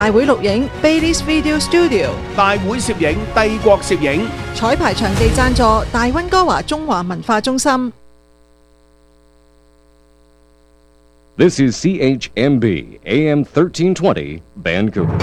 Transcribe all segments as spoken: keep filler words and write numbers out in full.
大會錄影 Baileys Video Studio， 大會攝影帝國攝影， 彩排場地贊助大溫哥華中華文化中心。 This is C H M B A M thirteen twenty Vancouver。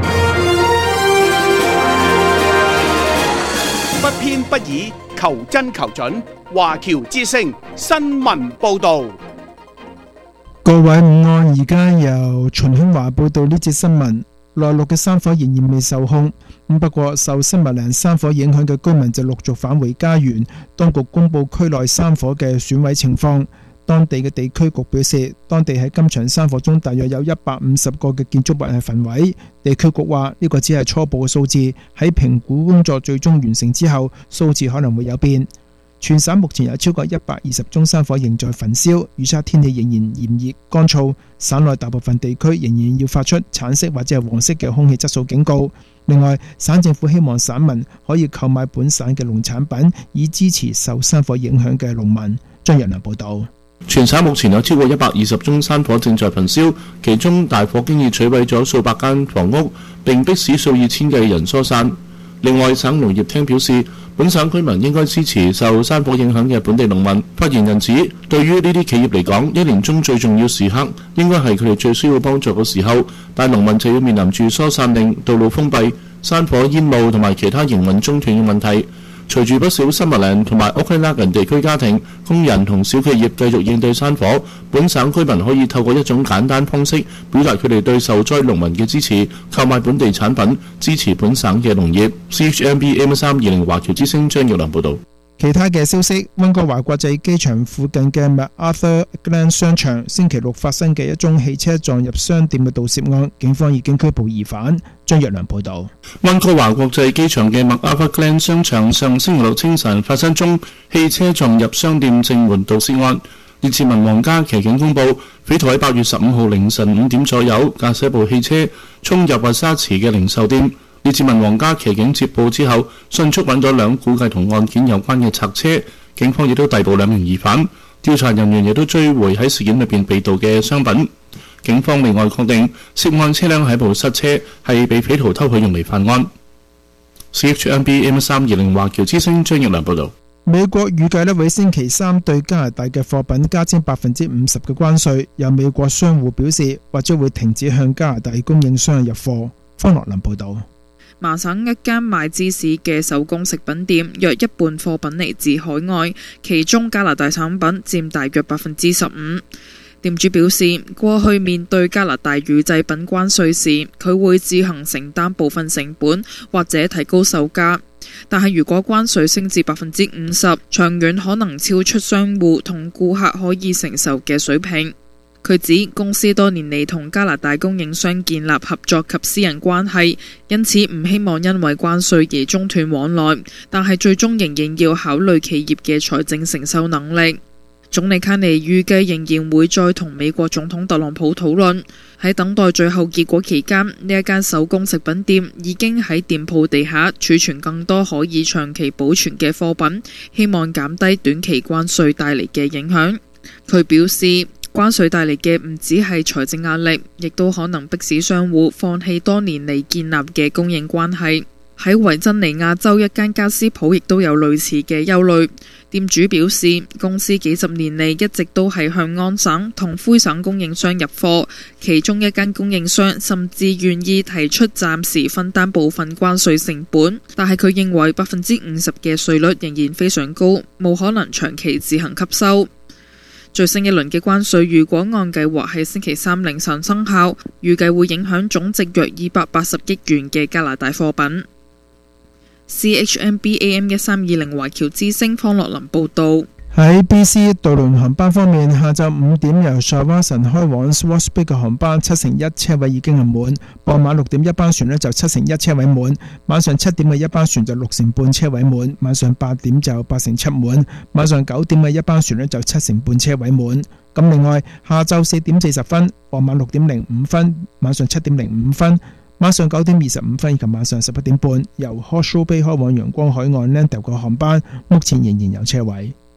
不偏不倚，求真求準。華僑之聲新聞報導。 各位午安，而家由秦興華報道呢節新聞。內陸嘅山火仍然未受控，不過受新麥蘭山火影響嘅居民就陸續返回家園。當局公布區內山火嘅損毀情況。當地嘅地區局表示，當地喺今場山火中大約有一百五十個嘅建築物係焚毀。地區局話呢個只係初步嘅數字，喺評估工作最終完成之後，數字可能會有變。全省目前有超過一百二十宗山火仍在焚燒，預測天氣仍然炎熱乾燥，省內大部分地區仍然要發出橙色或者係黃色嘅空氣質素警告。另外，省政府希望省民可以購買本省嘅農產品，以支持受山火影響嘅農民。張若良報道。 全省目前有超過一百二十宗山火正在焚燒，其中大火經已摧毀咗數百間房屋，並迫使數以千計人疏散。另外，省農業廳表示，本省居民應該支持受山火影響嘅本地農民。發言人指，對於呢啲企業嚟講，一年中最重要時刻應該係佢哋最需要幫助嘅時候，但農民就要面臨住疏散令、道路封閉、山火煙霧同埋其他營運中斷嘅問題。隨住不少新麥蘭同埋奧克拉根地區家庭、工人同小企業繼續應對山火，本省居民可以透過一種簡單方式表達佢哋對受災農民嘅支持，購買本地產品，支持本省嘅農業。C H M B M 三二零華僑之聲張耀良報導。 其他嘅消息，溫哥華國際機場附近嘅 MacArthur Glen 商場星期六發生嘅一宗汽車撞入商店嘅盜竊案，警方已經拘捕疑犯。張若良報導。 溫哥華國際機場嘅 MacArthur Glen 商場上星期六清晨發生宗汽車撞入商店正門盜竊案。列治文皇家騎警公佈，匪徒喺八月十五號凌晨五點左右駕駛部汽車衝入華沙池嘅零售店。列治文皇家騎警接報之後，迅速揾咗兩估計同案件有關嘅賊車，警方亦都逮捕兩名疑犯。調查人員亦都追回喺事件裏邊被盜嘅商品。警方另外確定涉案車輛係部失車，係被匪徒偷去用嚟犯案。C H M B M 三二零華僑之聲張若良報導。 美國預計呢會星期三對加拿大嘅貨品加徵百分之五十嘅關稅，有美國商戶表示或者會停止向加拿大供應商入貨。方樂林報導。 麻省一間賣芝士嘅手工食品店，約一半貨品嚟自海外，其中加拿大產品佔大約百分之十五。店主表示，過去面對加拿大乳製品關稅時，佢會自行承擔部分成本或者提高售價，但係如果關稅升至百分之五十，長遠可能超出商戶同顧客可以承受嘅水平。佢指公司多年嚟同加拿大供應商建立合作及私人關係，因此唔希望因為關稅而中斷往來，但係最終仍然要考慮企業嘅財政承受能力。總理卡尼預計仍然會再同美國總統特朗普討論。喺等待最後結果期間，呢一間手工食品店已經喺店鋪地下儲存更多可以長期保存嘅貨品，希望減低短期關稅帶嚟嘅影響。佢表示，關稅帶嚟嘅唔止係財政壓力，亦都可能迫使商戶放棄多年嚟建立嘅供應關係。喺維珍尼亞州一間家私鋪亦都有類似嘅憂慮。店主表示，公司幾十年嚟一直都係向安省同魁省供應商入貨，其中一間供應商甚至願意提出暫時分擔部分關稅成本，但係佢認為百分之五十嘅稅率仍然非常高，冇可能長期自行吸收。最新一輪嘅關稅如果按計劃喺星期三凌晨生效，預計會影響總值約二百八十億元嘅加拿大貨品。C H M B A M 一三二零華僑之聲方樂林報導。 喺 B C 渡輪航班方面，下晝五點由 Shawson 開往 Swartz Bay 嘅航班七成一車位已經係滿，傍晚六點一班船呢就七成一車位滿，晚上七點嘅一班船就六成半車位滿，晚上八點就八成七滿，晚上九點嘅一班船呢就七成半車位滿。咁另外，下晝四點四十分、傍晚六點零五分、晚上七點零五分、晚上九點二十五分以及晚上十一點半由 Horseshoe Bay 開往陽光海岸 Lindale 嘅航班，目前仍然有車位。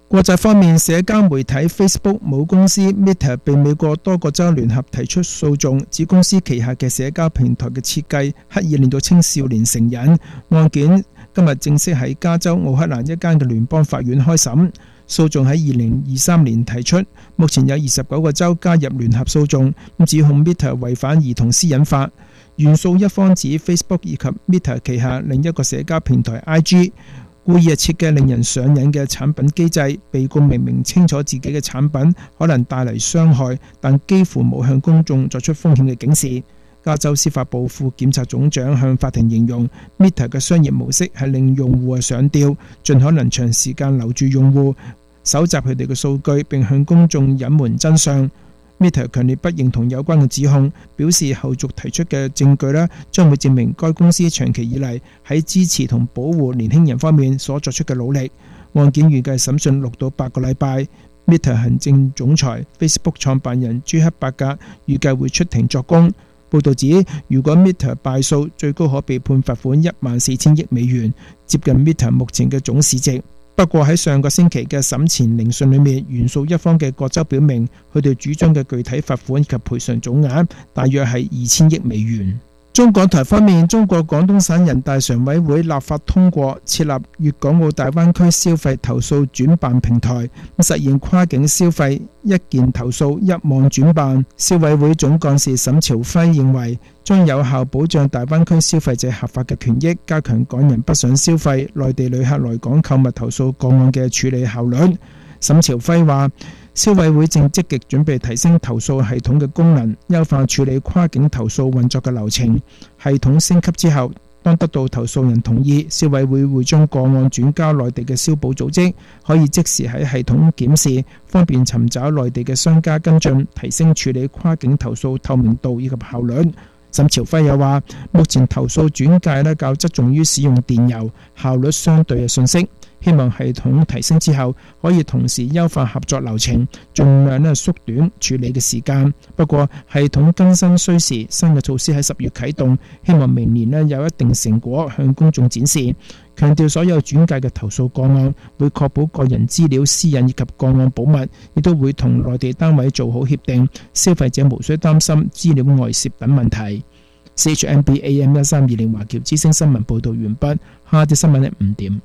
國際方面，社交媒體 Facebook 母公司 Meta 被美國多個州聯合提出訴訟，指公司旗下嘅社交平台嘅設計刻意令到青少年成癮。案件今日正式喺加州奧克蘭一間嘅聯邦法院開審。訴訟喺二零二三年提出，目前有二十九個州加入聯合訴訟，指控 Meta 違反兒童私隱法。原訴一方指 Facebook 以及 Meta 旗下另一個社交平台 I G故意設計令人上癮嘅產品機制，被告明明清楚自己嘅產品可能帶嚟傷害，但幾乎冇向公眾作出風險嘅警示。加州司法部副檢察總長向法庭形容 Meta 嘅商業模式係令用戶上釣，盡可能長時間留住用戶，搜集佢哋嘅數據並向公眾隱瞞真相。Meta 強烈不認同有關嘅指控，表示後續提出嘅證據呢將會證明該公司長期以嚟喺支持同保護年輕人方面所作出嘅努力。案件預計審訊六到八個禮拜。Meta 行政總裁 Facebook 創辦人朱克伯格預計會出庭作供。報導指，如果 Meta 敗訴，最高可被判罰款一萬四千億美元，接近 Meta 目前嘅總市值。不過喺上個星期嘅審前聆訊裏面，原訴一方嘅各州表明，佢哋主張嘅具體罰款及賠償總額大約係二千億美元。中港台方面，中國廣東省人大常委會立法通過設立粵港澳大灣區消費投訴轉辦平台，實現跨境消費一件投訴一網轉辦。消委會總幹事沈朝輝認為，將有效保障大灣區消費者合法嘅權益，加強港人北上消費、內地旅客來港購物投訴個案嘅處理效率。沈朝輝話，消委會正積極準備提升投訴系統嘅功能，優化處理跨境投訴運作嘅流程。系統升級之後，當得到投訴人同意，消委會會將個案轉交內地嘅消保組織，可以即時喺系統檢視，方便尋找內地嘅商家跟進，提升處理跨境投訴透明度以及效率。沈朝輝又話，目前投訴轉介呢較側重於使用電郵，效率相對嘅信息。希望系統提升之後，可以同時優化合作流程，盡量呢縮短處理嘅時間。不過系統更新需時，新嘅措施喺十月啟動，希望明年呢有一定成果向公眾展示。強調所有轉介嘅投訴個案會確保個人資料私隱以及個案保密，亦都會同內地單位做好協定，消費者無需擔心資料外泄等問題。C H M B A M 一三二零華僑之聲新聞報導完畢，下節新聞係五點。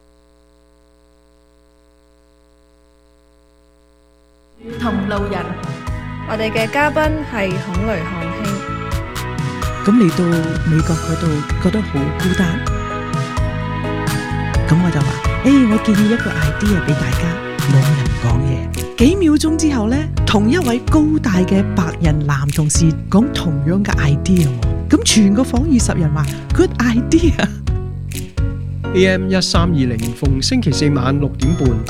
同路人，我哋嘅嘉賓係孔雷漢卿。 咁嚟到美國嗰度覺得好孤單，咁我就話：誒、欸，我建議一個 idea 俾大家，冇人講嘢。幾秒鐘之後呢，同一位高大嘅白人男同事講同樣嘅 idea， 咁全個房二十人話 good idea。A M 一三二零逢星期四晚六點半。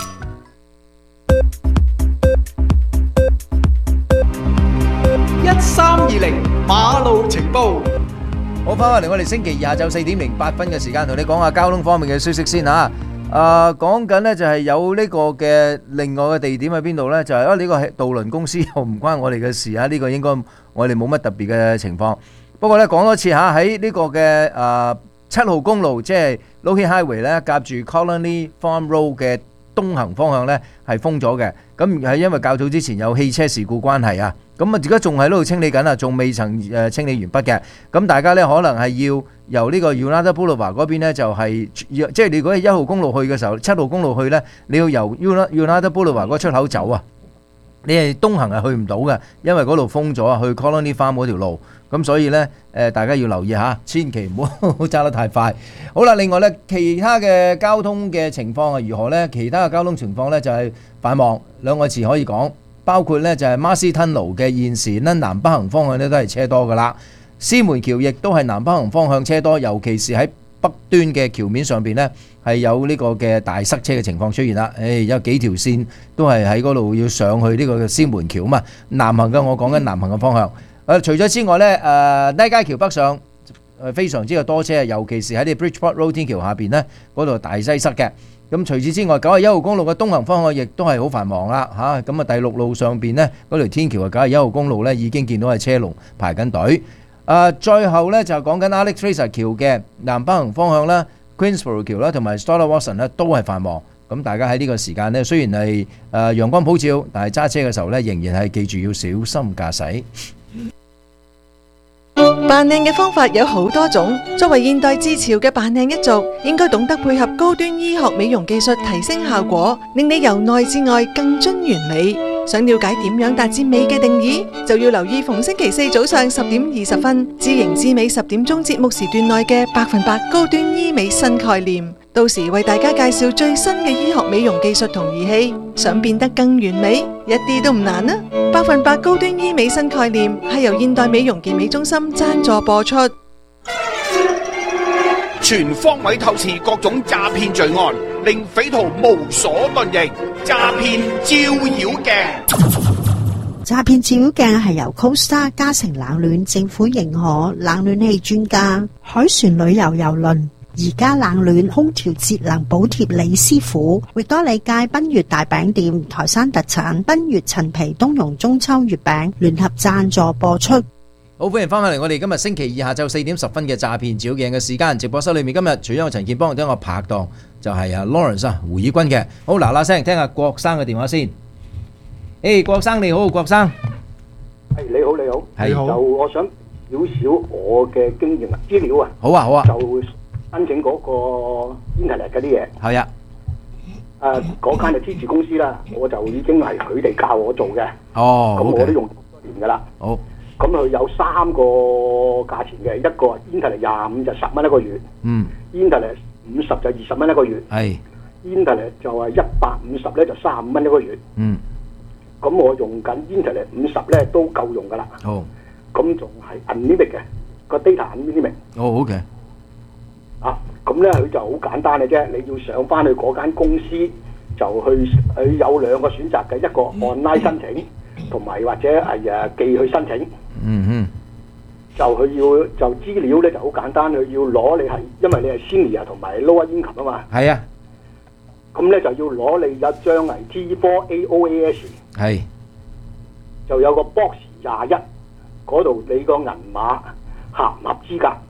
一三二零馬路情報， 好，翻返嚟我哋星期二下晝四點零八分嘅時間，同你講下交通方面嘅消息先吓。誒，講緊呢就係有呢個嘅另外嘅地點喺邊度呢？就係啊呢個係渡輪公司，又唔關我哋嘅事啊。呢個應該我哋冇乜特別嘅情況。不過呢，講多次吓，喺呢個嘅誒七號公路，即係 Lockheed Highway 呢，夾住 Colony Farm Road 嘅東行方向呢係封咗嘅。咁係因為較早之前有汽車事故關係啊。咁啊，而家仲喺度清理緊啊，仲未曾誒清理完畢嘅。咁大家咧可能係要由呢個 Yonada Boulevard 嗰邊咧，就係即係你如果係一號公路去嘅時候，七號公路去咧，你要由 Yonada Boulevard 嗰出口走啊。你係東行係去唔到嘅，因為嗰度封咗啊，去 Colony Farm 嗰條路。咁所以咧誒，大家要留意下，千祈唔好揸得太快。好啦，另外咧，其他嘅交通嘅情況係如何咧？其他嘅交通情況咧就係繁忙，兩個詞可以講。包括咧就係 Marcy Tunnel 嘅現時咧南北行方向咧都係車多噶啦，獅門橋亦都係南北行方向車多，尤其是喺北端嘅橋面上邊咧係有呢個嘅大塞車嘅情況出現啦。誒，有幾條線都係喺嗰度要上去呢個獅門橋嘛，南行嘅我講緊南行嘅方向。誒，除咗之外咧，誒拉街橋北上誒非常之嘅多車，尤其是喺啲 Bridgeport Road 天橋下邊咧嗰度大擠塞嘅。咁除此之外，九十一號公路嘅東行方向亦都係好繁忙啦嚇。咁啊，第六路上邊呢，嗰條天橋嘅九十一號公路呢已經見到係車龍排緊隊。啊，最後呢就講緊 Alex Fraser 橋嘅南北行方向啦，Queensboro 橋啦同埋 Stoddard Watson 呢都係繁忙。 咁大家喺呢個時間呢，雖然係誒陽光普照，但係揸車嘅時候呢，仍然係記住要小心駕駛。 扮靚嘅方法有好多種，作為現代至潮嘅扮靚一族，應該懂得配合高端醫學美容技術提升效果，令你由內至外更臻完美。想了解點樣達至美嘅定義，就要留意逢星期四早上十點二十分，知型知美十點鐘節目時段內嘅百分百高端醫美新概念。到時為大家介紹最新嘅醫學美容技術同儀器，想變得更完美，一啲都唔難啊！百分百高端醫美新概念係由現代美容健美中心贊助播出。 全方位透視各種詐騙罪案，令匪徒無所遁形。詐騙照妖鏡， 詐騙照妖鏡係由 CoStar 嘉誠冷暖政府認可冷暖氣專家海船旅遊郵輪而家冷暖空調節能補貼李師傅，域多利街賓悅大餅店台山特產賓悅陳皮冬蓉中秋月餅聯合贊助播出。 好，歡迎翻返嚟我哋今日星期二下晝四點十分嘅詐騙照鏡嘅時間。直播室裏面今日除咗我陳健邦，都有我拍檔就係阿 Lawrence 啊胡以軍嘅。好，嗱嗱聲聽下郭生嘅電話先。誒，郭生你好，郭生。 係你好，你好。 係好。 就我想少少我嘅經驗啊資料啊。 好啊，好啊。 就申請嗰個 internet 嗰啲嘢。 係啊。 誒，嗰間就支持公司啦，我就已經係佢哋教我做嘅。 哦。 咁我都用多年㗎啦。 好。 咁佢有三個價錢嘅，一個 Internet 廿五就十蚊一個月， 嗯 ，Internet 五十就二十蚊一個月， 係 ，Internet 就係一百五十咧就三十五蚊一個月， 嗯， 咁我用緊 Internet 五十咧都夠用噶啦， 好， 咁仲係 unlimited 嘅個 data unlimited， 哦好嘅， 啊，咁咧佢就好簡單嘅啫，你要上翻去嗰間公司就去，佢有兩個選擇嘅，一個 online 申請。同埋或者係誒寄去申請， 嗯哼， 就佢要就資料咧就好簡單，佢要攞你係因為你係 senior 同埋 lower income 啊嘛， 係啊， 咁咧就要攞你一張係 T 四 A O A S， 係， 就有個 box 廿一嗰度你個銀碼合唔合資格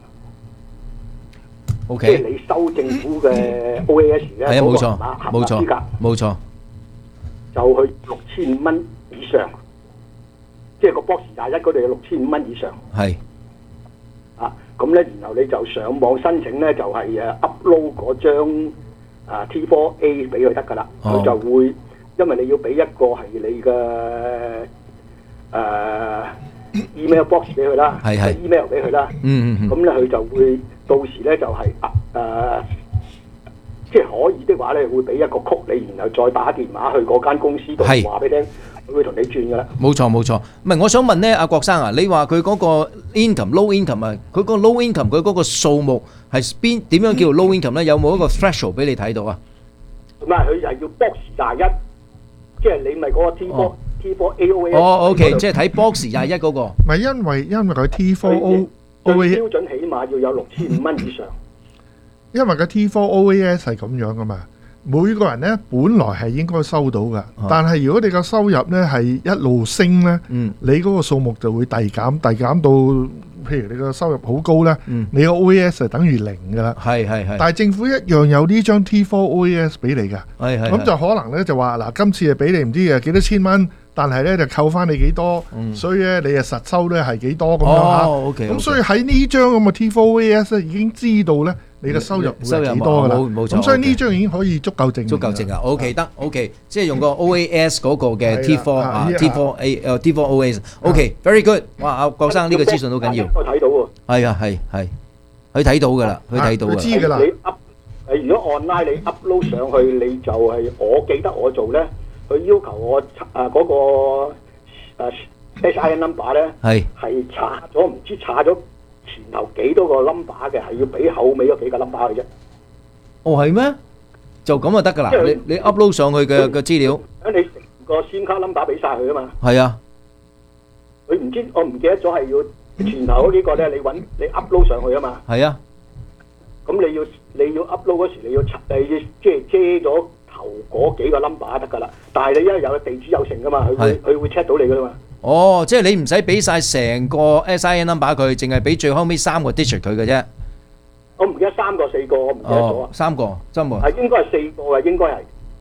？OK， 即係你收政府嘅 O A S 咧， 係啊，冇錯， 合唔合資格？ 冇錯， 就去六千五蚊以上。即係個 box 廿一嗰度有六千五蚊以上， 係啊，咁咧然後你就上網申請咧，就係誒 upload 嗰張啊 T 四 A 俾佢得㗎啦，佢、哦、就會因為你要俾一個係你嘅誒、呃、email box 俾佢啦， 係係 email 俾佢啦， 嗯嗯咁咧佢就會到時咧就係、是、誒、呃、即係可以的話咧會俾一個 code你，然後再打電話去嗰間公司度話俾你聽。佢會同你轉噶啦， 冇錯冇錯。唔係，我想問咧，阿郭生啊，你話佢嗰個 income low income 啊，佢個 low income 佢嗰個數目係邊點樣叫 low income 咧？有冇一個 threshold 俾你睇到啊？ 唔係，佢係要 box 廿一，即係你咪嗰個 T 四 T 四 A O A。 哦 ，OK， 即係睇 box 廿一嗰個。 唔係因為因為佢 T 四 O O A 標準起碼要有六千五蚊以上。 因為個 T 四 O A S 係咁樣噶嘛。每個人咧本來係應該收到嘅，但係如果你個收入咧係一路升咧， 嗯、 你嗰個數目就會遞減，遞減到譬如你個收入好高咧， 嗯、 你個 O A S 係等於零㗎啦。 係係係。 但係政府一樣有呢張 T 四 O A S 俾你㗎， 係係。 咁就可能咧就話嗱，今次係俾你唔知誒幾多千蚊，但係咧就扣翻你幾多， 嗯、 所以咧你誒實收咧係幾多咁樣嚇。 哦 OK。咁所以喺呢張咁嘅 T 四 O A S 咧已經知道咧。你嘅收入會係幾多㗎啦？咁所以呢張已經可以足夠證， 足夠證啊 ！OK 得 OK， 即係用個 O A S 嗰個嘅 T 四 啊 T 四 A 誒 T 四 O A S。OK，very good。哇！阿郭生呢個資訊好緊要。 我睇到喎。 係啊係係，佢睇到㗎啦，佢睇到㗎。 佢知㗎啦。 你 up 誒，如果 online 你 upload 上去，你就係我記得我做咧，佢要求我誒嗰個誒 S I N number 咧係係查咗唔知查咗。前頭幾多個 number 嘅，係要俾後尾嗰幾個 number 嘅啫。 哦，係咩？就咁就得㗎啦。你你 upload 上去嘅嘅資料， 咁你成個 SIM 卡 number 俾晒佢啊嘛。 係啊。 佢唔知我唔記得咗係要前頭嗰幾個咧，你揾你 upload 上去啊嘛。 係啊。 咁你要你要 upload 嗰時，你要查你要即係遮咗頭嗰幾個 number 得㗎啦。但係你因為有地址有成㗎嘛，佢會佢會 check 到你㗎啦嘛。 哦，即係你唔使俾晒成個 S I N number 佢，淨係俾最後尾三個 digit 佢嘅啫。 我唔記得三個四個，我唔記得咗啊。 三個，真喎。 係應該係四個嘅，應該係。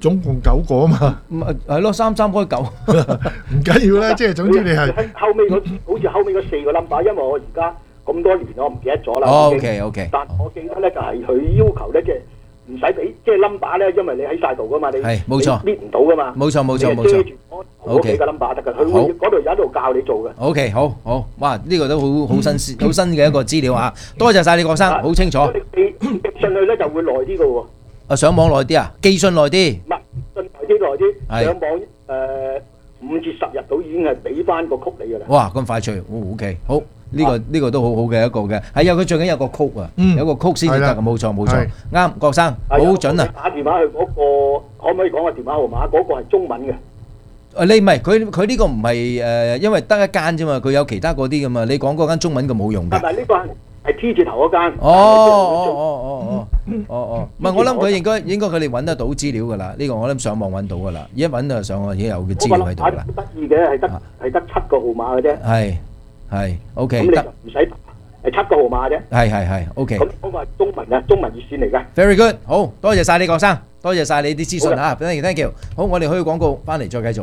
總共九個啊嘛。 唔係係咯，三三開九， 唔緊要啦，即係總之你係後尾嗰好似後尾嗰四個 number，因為我而家咁多年我唔記得咗啦。 哦，OK OK。 但我記得咧就係佢要求咧，即係唔使俾即係 number 咧，因為你喺晒度噶嘛，你係冇錯， 搣唔到噶嘛。 冇錯冇錯冇錯。 O K 個 number 得㗎，佢會嗰度有一度教你做嘅。 O K 好好，哇！呢個都好好新鮮好新嘅一個資料啊！多謝晒你，郭生，好清楚。 你寄信去咧就會耐啲嘅喎。 啊，上網耐啲啊，寄信耐啲。 唔係信耐啲耐啲，上網誒五至十日到已經係俾翻個曲你㗎啦。 哇！咁快脆，O K 好。呢個呢個都好好嘅一個嘅，係有佢最緊有個曲啊，有個曲先至得嘅，冇錯冇錯，啱，郭生好準啊！ 打電話去嗰個，可唔可以講個電話號碼？嗰個係中文嘅。 誒，你唔係佢佢呢個唔係誒，因為得一間啫嘛，佢有其他嗰啲噶嘛，你講嗰間中文嘅冇用嘅。 係咪呢個係 T 字頭嗰間？ 哦哦哦哦哦哦哦，唔係我諗佢應該應該佢哋揾得到資料㗎啦，呢個我諗上網揾到㗎啦，一揾就上網已經有嘅資料喺度啦。 得意嘅係得係得七個號碼嘅啫。 係。係 ，OK， 咁你就唔使係七個號碼啫。 係係係 ，OK。 咁嗰個係中文嘅，中文熱線嚟嘅。 Very good，好多謝晒你，郭生，多謝晒你啲資訊嚇 ，thank you，thank you。好，我哋去廣告，翻嚟再繼續。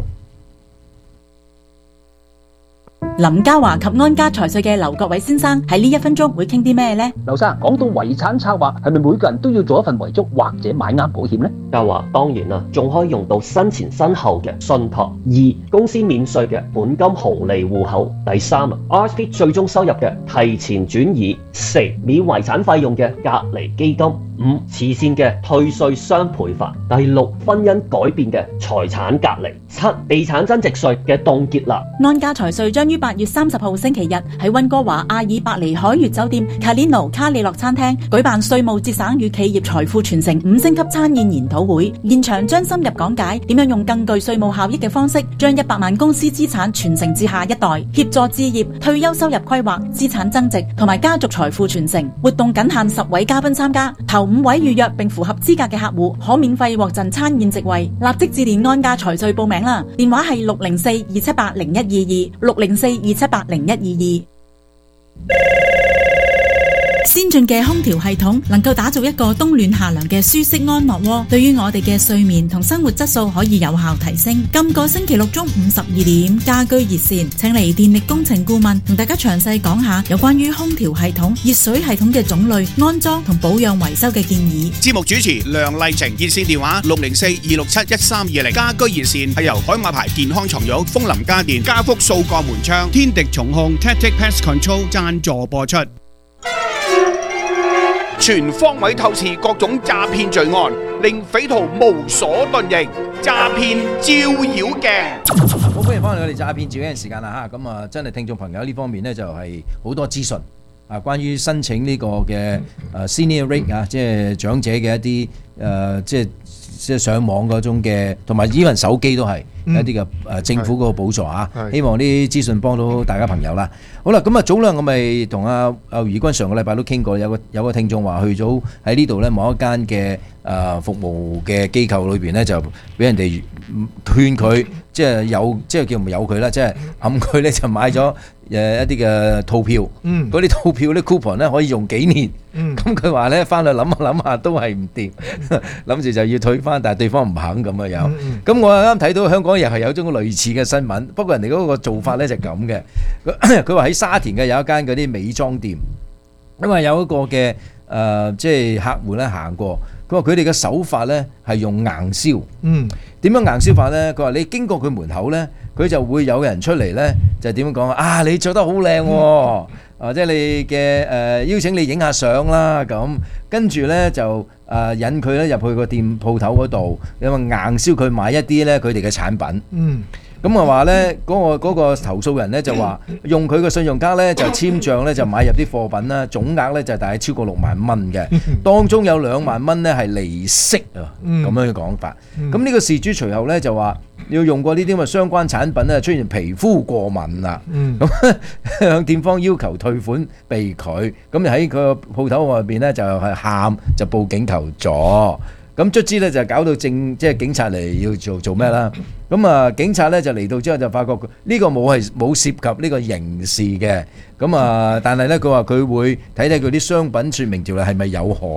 林嘉華及安家財稅嘅劉國偉先生喺呢一分鐘會傾啲咩呢？ 劉生講到遺產策劃，係咪每個人都要做一份遺囑或者買啱保險呢？ 嘉華當然啦，仲可以用到生前身後嘅信託。二、公司免稅嘅本金紅利戶口。第三啊 ，R S P 最終收入嘅提前轉移。四、免遺產費用嘅隔離基金。五、慈善嘅退稅雙倍法。第六、婚姻改變嘅財產隔離。七、地產增值稅嘅凍結啦。 安家財稅將於八月三十號星期日喺溫哥華阿爾伯尼海悅酒店卡列諾卡里諾餐廳舉辦稅務節省與企業財富傳承五星級餐宴研討會，現場將深入講解點樣用更具稅務效益嘅方式，將一百萬公司資產傳承至下一代，協助置業、退休收入規劃、資產增值同埋家族財富傳承。活動僅限十位嘉賓參加，頭五位預約並符合資格嘅客戶可免費獲贈餐宴席位。立即致電安家財稅報名啦，電話係六零四二七八零一二二六零四二七八零一二二。先進嘅空調系統能夠打造一個冬暖夏涼嘅舒適安樂窩，對於我哋嘅睡眠同生活質素可以有效提升。今個星期六中午十二點，家居熱線請嚟電力工程顧問同大家詳細講下有關於空調系統、熱水系統嘅種類、安裝同保養維修嘅建議。 節目主持梁麗晴，熱線電話六零四二六七一三二零。家居熱線係由海馬牌健康床褥、風林家電、家福掃角門窗、天敵重控、Tactic Pest Control 贊助播出。全方位透視各種詐騙罪案，令匪徒無所遁形。詐騙照妖鏡。 好，歡迎翻嚟我哋詐騙照妖鏡時間啦嚇，咁啊真係聽眾朋友呢方面呢，就係好多資訊啊，關於申請呢個嘅誒 senior rate 啊，即係長者嘅一啲誒即係即係上網嗰種嘅，同埋依份手機都係一啲嘅誒政府嗰個補助啊，希望啲資訊幫到大家朋友啦。好啦，咁啊早兩我咪同阿阿余君上個禮拜都傾過，有個有個聽眾話去咗喺呢度咧某一間嘅誒服務嘅機構裏邊咧，就俾人哋勸佢，即係有即係叫唔有佢啦，即係冚佢咧就買咗誒一啲嘅套票，嗰啲套票啲 coupon 咧可以用幾年，咁佢話咧翻去諗下諗下都係唔掂，諗住就要退翻，但係對方唔肯咁嘅樣。咁我啱啱睇到香港又係有種類似嘅新聞，不過人哋嗰個做法咧就咁嘅，佢話喺沙田嘅有一間嗰啲美妝店，因為有一個嘅誒、呃、即係客戶咧行過，佢話佢哋嘅手法咧係用硬銷，嗯，點樣硬銷法咧？佢話你經過佢門口咧，佢就會有人出嚟咧，就點樣講啊？你着得好靚喎，或者你嘅誒、呃、邀請你影下相啦，咁跟住咧就誒、呃、引佢咧入去個店鋪頭嗰度，因為硬銷佢買一啲咧佢哋嘅產品，嗯。咁啊話咧，嗰個嗰個投訴人咧就話用佢個信用卡咧就簽帳咧就買入啲貨品啦，總額咧就大概超過六萬蚊嘅，當中有兩萬蚊咧係利息啊，咁樣嘅講法。咁呢個事主隨後咧就話要用過呢啲咁嘅相關產品咧出現皮膚過敏啦，咁向店方要求退款被拒，咁就喺佢個鋪頭外邊咧就係喊就報警求助。咁卒之咧就搞到正即係警察嚟要做做咩啦？咁啊警察咧就嚟到之後就發覺呢個冇係冇涉及呢個刑事嘅，咁啊但係咧佢話佢會睇睇佢啲商品説明條例係咪有害，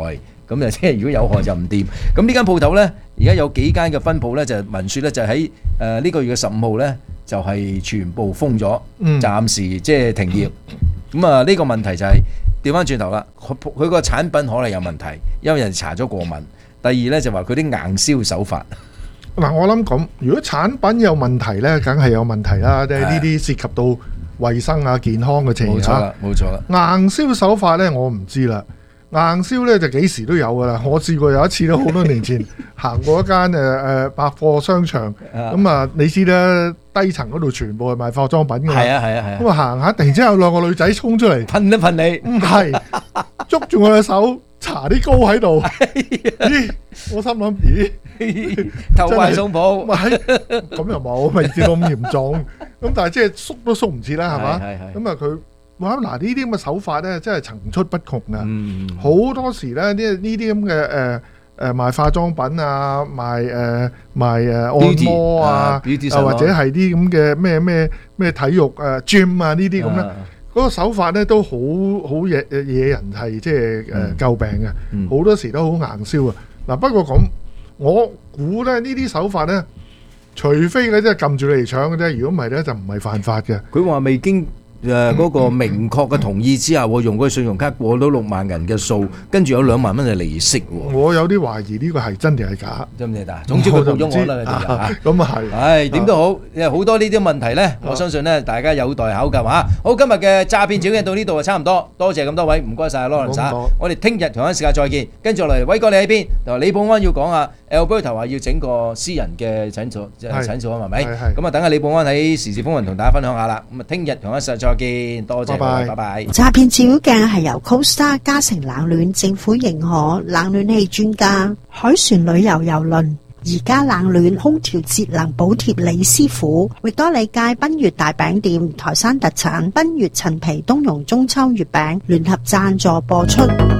咁就即係如果有害就唔掂。咁呢間鋪頭呢，而家有幾間嘅分鋪呢，就聞説呢，就喺誒呢個月嘅十五號呢，就係、是、全部封咗， 嗯、 暫時即係停業。咁啊呢個問題就係調翻轉頭啦，佢佢個產品可能有問題，因為人查咗過敏。第二呢，就話佢啲硬銷手法。 嗱，我諗咁，如果產品有問題呢，梗係有問題啦，即係呢啲涉及到衞生啊、健康嘅情況。 冇錯啦，冇錯啦。 硬銷手法呢，我唔知啦。硬銷呢就幾時都有噶啦。我試過有一次都好多年前行過一間誒誒百貨商場，咁啊你知啦，低層嗰度全部係賣化妝品㗎嘛。 係啊係啊係啊。 咁啊行下，突然之間有兩個女仔衝出嚟， 噴一噴你。唔係，捉住我嘅手，搽啲膏喺度。咦？我心諗，咦？ 頭壞鬆抱。 唔係，咁又冇，未至到咁嚴重。咁但係即係縮都縮唔切啦，係嘛？咁啊佢。哇！嗱呢啲咁嘅手法咧，真係層出不窮啊！好、嗯、多時咧，呢呢啲咁嘅誒誒賣化妝品啊，賣誒、呃、賣誒按摩啊，啊或者係啲咁嘅咩咩咩體育誒 gym 啊呢啲咁咧，嗰、嗰個手法咧都好好惹惹人係即係誒詬病嘅，好、嗯、多時都好硬銷啊！嗱不過咁，我估咧呢啲手法咧，除非佢真係撳住你嚟搶嘅啫，如果唔係咧就唔係犯法嘅。 佢話未經。誒嗰個明確嘅同意之下，我用嗰個信用卡過到六萬人嘅數，跟住有兩萬蚊嘅利息喎。 我有啲懷疑呢個係真定係假， 真定係假？總之佢報咗我啦， 咁啊係。 唉，點都好，有好多呢啲問題咧，我相信咧大家有待考究嚇。好，今日嘅詐騙小經到呢度就差唔多，多謝咁多位，唔該曬 Lawrence。我哋聽日同一時間再見，跟住落嚟，偉哥你喺邊？同埋李保安要講下 Alberto 話要整個私人嘅診所，即係診所啊，係咪？咁啊，等下李保安喺時事風雲同大家分享下啦。咁啊，聽日同一時間再見，多謝，拜拜。 詐騙照鏡係由 CoStar 嘉誠冷暖政府認可冷暖氣專家海船旅遊郵輪而家冷暖空調節能補貼李師傅，域多利街賓悅大餅店台山特產賓悅陳皮冬蓉中秋月餅聯合贊助播出。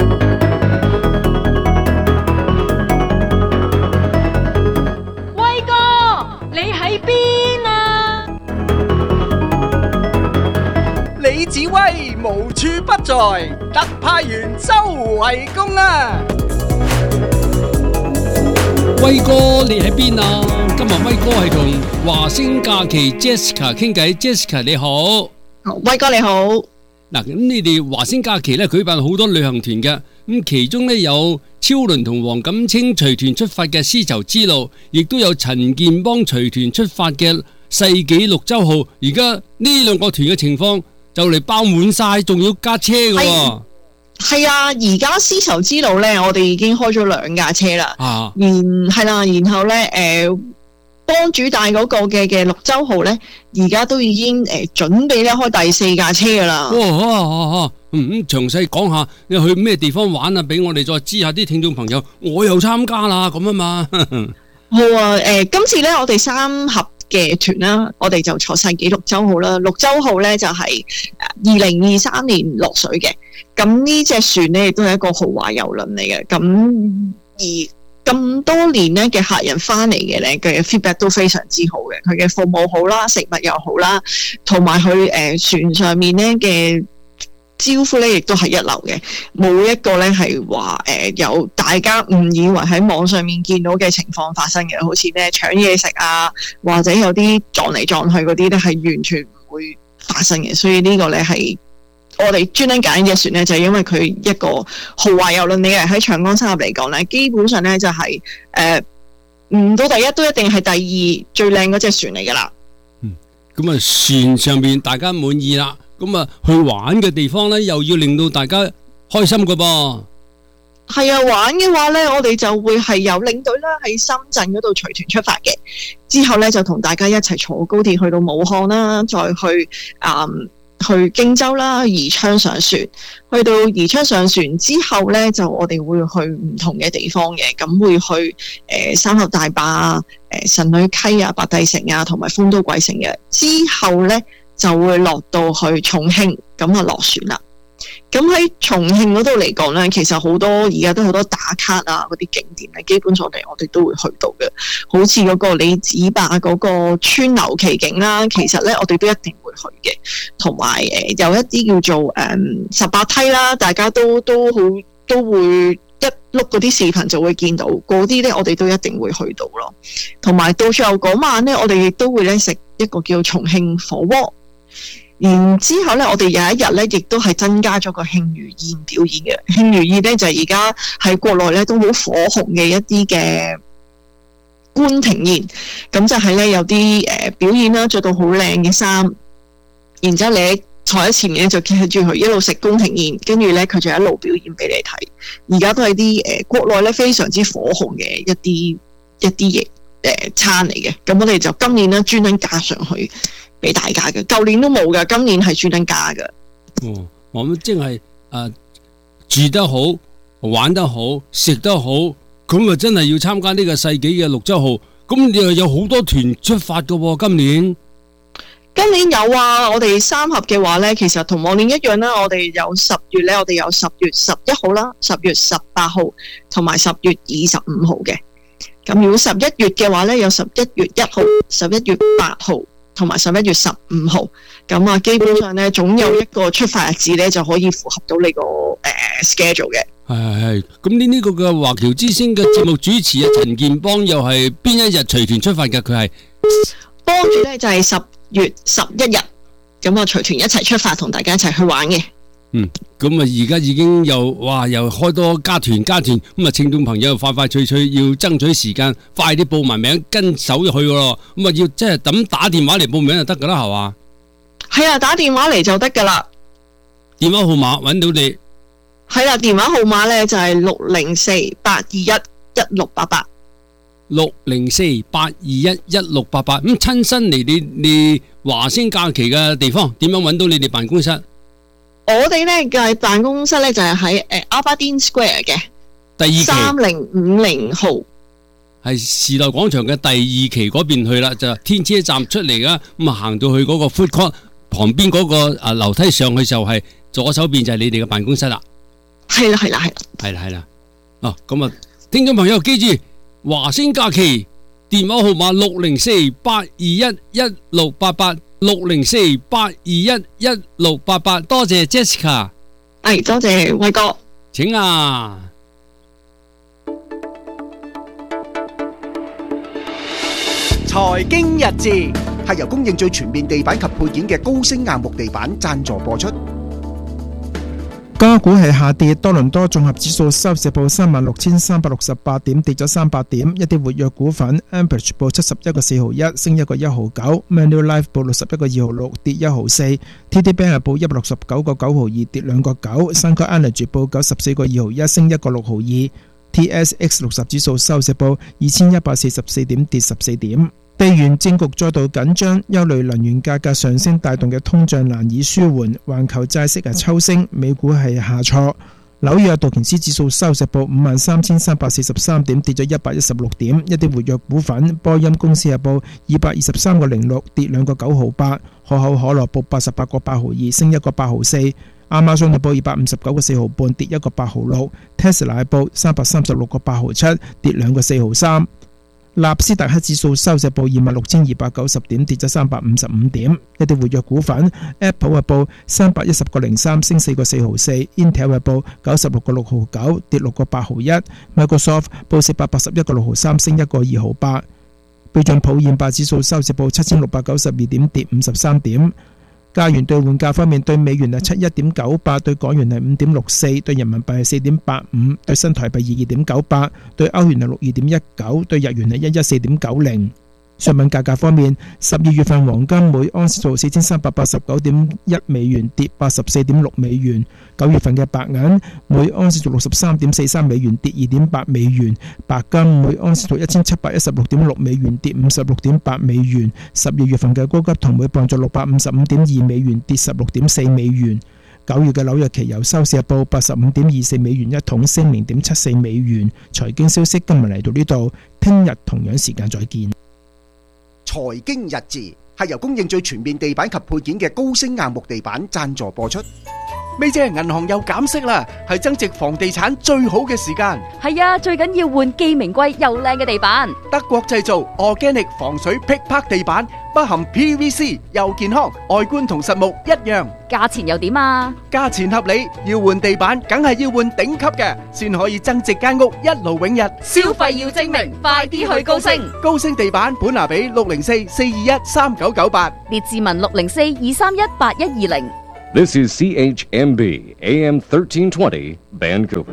威哥，你喺邊啊？ 李子威無處不在，特派員周圍公啊！ 威哥你喺邊啊？今日威哥係同華星假期 Jessica 傾偈 ，Jessica 你好， 威哥你好。 嗱，咁你哋華星假期咧舉辦好多旅行團嘅，咁其中咧有超倫同黃錦清隨團出發嘅絲綢之路，亦都有陳健邦隨團出發嘅世紀綠洲號。而家呢兩個團嘅情況就嚟爆滿晒，仲要加車嘅喎。 係啊，而家絲綢之路咧，我哋已經開咗兩架車啦。啊，然係啦，然後咧，誒、呃，幫主帶嗰個嘅嘅綠洲號咧，而家都已經誒、呃、準備咧開第四架車噶啦。 哦，好啊，好啊，嗯，詳細講下你去咩地方玩啊？俾我哋再知下啲聽眾朋友，我又參加啦，咁啊嘛。 好啊，誒、呃，今次咧我哋三合嘅團啦，我哋就坐世紀綠洲號啦。綠洲號咧就係二零二三年落水嘅。咁呢隻船咧亦都係一個豪華郵輪嚟嘅。咁而咁多年咧嘅客人翻嚟嘅咧嘅 feedback 都非常之好嘅。佢嘅服務好啦，食物又好啦，同埋佢誒船上面咧嘅招呼咧亦都係一流嘅。冇一個咧係話誒有大家誤以為喺網上面見到嘅情況發生嘅，好似咧搶嘢食啊，或者有啲撞嚟撞去嗰啲咧係完全唔會發生嘅。所以呢個咧係我哋專登揀呢隻船咧，就係因為佢一個豪華郵輪嚟嘅。喺長江三峽嚟講咧，基本上咧就係誒唔到第一都一定係第二最靚嗰隻船嚟噶啦。 嗯，咁啊船上邊大家滿意啦，咁啊去玩嘅地方咧又要令到大家開心噶噃。 係啊，玩嘅話咧，我哋就會係有領隊啦，喺深圳嗰度隨團出發嘅。之後咧就同大家一齊坐高鐵去到武漢啦，再去嗯。去荊州啦，宜昌上船，去到宜昌上船之後呢，就我哋會去唔同嘅地方嘅，咁會去誒、呃、三峽大壩啊、誒神女溪啊、白帝城啊，同埋豐都鬼城嘅。之後呢，就會落到去重慶，咁啊落船啦。咁喺重慶嗰度嚟講呢，其實好多而家都好多打卡啊，嗰啲景點咧，基本上嚟我哋都會去到嘅。好似嗰個李子壩嗰個川流奇景啦，其實咧我哋都一定會去嘅。同埋誒有一啲叫做誒、嗯、十八梯啦，大家都都好都會一碌嗰啲視頻就會見到，嗰啲咧我哋都一定會去到咯。同埋到最後嗰晚咧，我哋亦都會咧食一個叫重慶火鍋。然之後咧，我哋有一日咧，亦都係增加咗個慶餘宴表演嘅。慶餘宴咧就係而家喺國內咧都好火紅嘅一啲嘅宮廷宴，咁就係咧有啲誒、呃、表演啦，着到好靚嘅衫，然之後你喺坐喺前面咧就企住佢一路食宮廷宴，跟住咧佢就一路表演俾你睇。而家都係啲誒國內咧非常之火紅嘅一啲一啲嘢誒餐嚟嘅。咁我哋就今年咧專登加上去俾大家嘅，舊年都冇噶，今年係專登加嘅。 哦，我們即係誒住得好，玩得好，食得好，咁啊真係要參加呢個世紀嘅綠洲號。咁你又有好多團出發噶喎，今年。 今年有啊，我哋三合嘅話咧，其實同往年一樣啦。我哋有十月咧，我哋有十月十一號啦，十月十八號同埋十月二十五號嘅。咁如果十一月嘅話咧，有十一月一號、十一月八號同埋十一月十五號。咁啊，基本上咧，總有一個出發日子咧，就可以符合到你個誒 schedule 嘅。 係係係，咁呢呢個嘅華僑之星嘅節目主持啊，陳健邦又係邊一日隨團出發嘅？佢係幫住咧就係十月十一日，咁啊隨團一齊出發，同大家一齊去玩嘅。 嗯，咁啊而家已經又哇又開多加團加團，咁啊聽眾朋友快快脆脆要爭取時間，快啲報埋名跟手入去咯。咁啊要即係咁打電話嚟報名就得噶啦，係嘛？ 係啊，打電話嚟就得噶啦。 電話號碼揾到你。 係啦，電話號碼咧就係六零四八二一一六八八。 六零四八二一一六八八。咁親身嚟你你華星假期嘅地方，點樣揾到你哋辦公室？ 我哋咧嘅辦公室咧就係喺誒 Aberdeen Square 嘅第二期三零五零號， 係時代廣場嘅第二期嗰邊去啦，就天車站出嚟噶，咁啊行到去嗰個 food court 旁邊嗰個啊樓梯上去就係左手邊就係你哋嘅辦公室啦。 係啦係啦係啦， 係啦係啦。哦，咁啊，聽眾朋友記住華星假期電話號碼六零四八二一一六八八。六零四八二一一六八八，多謝 Jessica， 係多謝偉哥， 請啊！ 財經日誌係由供應最全面地板及配件嘅高升硬木地板贊助播出。 加股係下跌，多倫多綜合指數收市報三萬六千三百六十八點，跌咗三百點。一啲活躍股份 Amberch 報七十一個四毫一，升一個一毫九 Manulife 報六十一個二毫六，跌一毫四 T D Bank 報一百六十九個九毫二，跌兩個九 Suncor Energy 報九十四個二毫一，升一個六毫二 T S X 六十指數收市報二千一百四十四點，跌十四點。地緣政局再度緊張，憂慮能源價格上升帶動嘅通脹難以舒緩，環球債息係抽升，美股係下挫。紐約道瓊斯指數收市報五萬三千三百四十三點，跌咗一百一十六點。一啲活躍股份，波音公司係報二百二十三個零六，跌兩個九毫八。可口可樂報八十八個八毫二，升一個八毫四。亞馬遜係報二百五十九個四毫半，跌一個八毫六。Tesla 係報三百三十六個八毫七，跌兩個四毫三。納斯達克指數收市報二萬六千二百九十點，跌咗三百五十五點。一啲活躍股份 ，Apple 係報三百一十個零三，升四個四毫四 ；Intel 係報九十六個六毫九，跌六個八毫一 ；Microsoft 報四百八十一個六毫三，升一個二毫八。標準普爾五百指數收市報七千六百九十二點，跌五十三點。加元兌換價方面，對美元係七一點九八，對港元係五點六四，對人民幣係四點八五，對新台幣二二點九八，對歐元係六二點一九，對日元係一一四點九零。商品價格方面，十二月份黃金每盎司做四千三百八十九點一美元，跌八十四點六美元；九月份嘅白銀每盎司做六十三點四三美元，跌二點八美元；白金每盎司做一千七百一十六點六美元，跌五十六點八美元；十二月份嘅高級銅每磅做六百五十五點二美元，跌十六點四美元；九月嘅紐約期油收市報八十五點二四美元一桶，升零點七四美元。財經消息今日嚟到呢度，聽日同樣時間再見。 財經日誌係由供應最全面地板及配件嘅高升硬木地板贊助播出。 咪姐，銀行又減息啦，係增值房地產最好嘅時間。 係啊，最緊要換既名貴又靚嘅地板。 德國製造 Organic 防水 Pick Park 地板， 不含 P V C， 又健康，外觀同實木一樣。 價錢又點啊？ 價錢合理，要換地板梗係要換頂級嘅，先可以增值間屋一勞永逸。 消費要精明，快啲去高升。 高升地板本拿比六零四四二一三九九八， 列治文六零四二三一八一二零。 This is C H M B A M thirteen twenty Vancouver。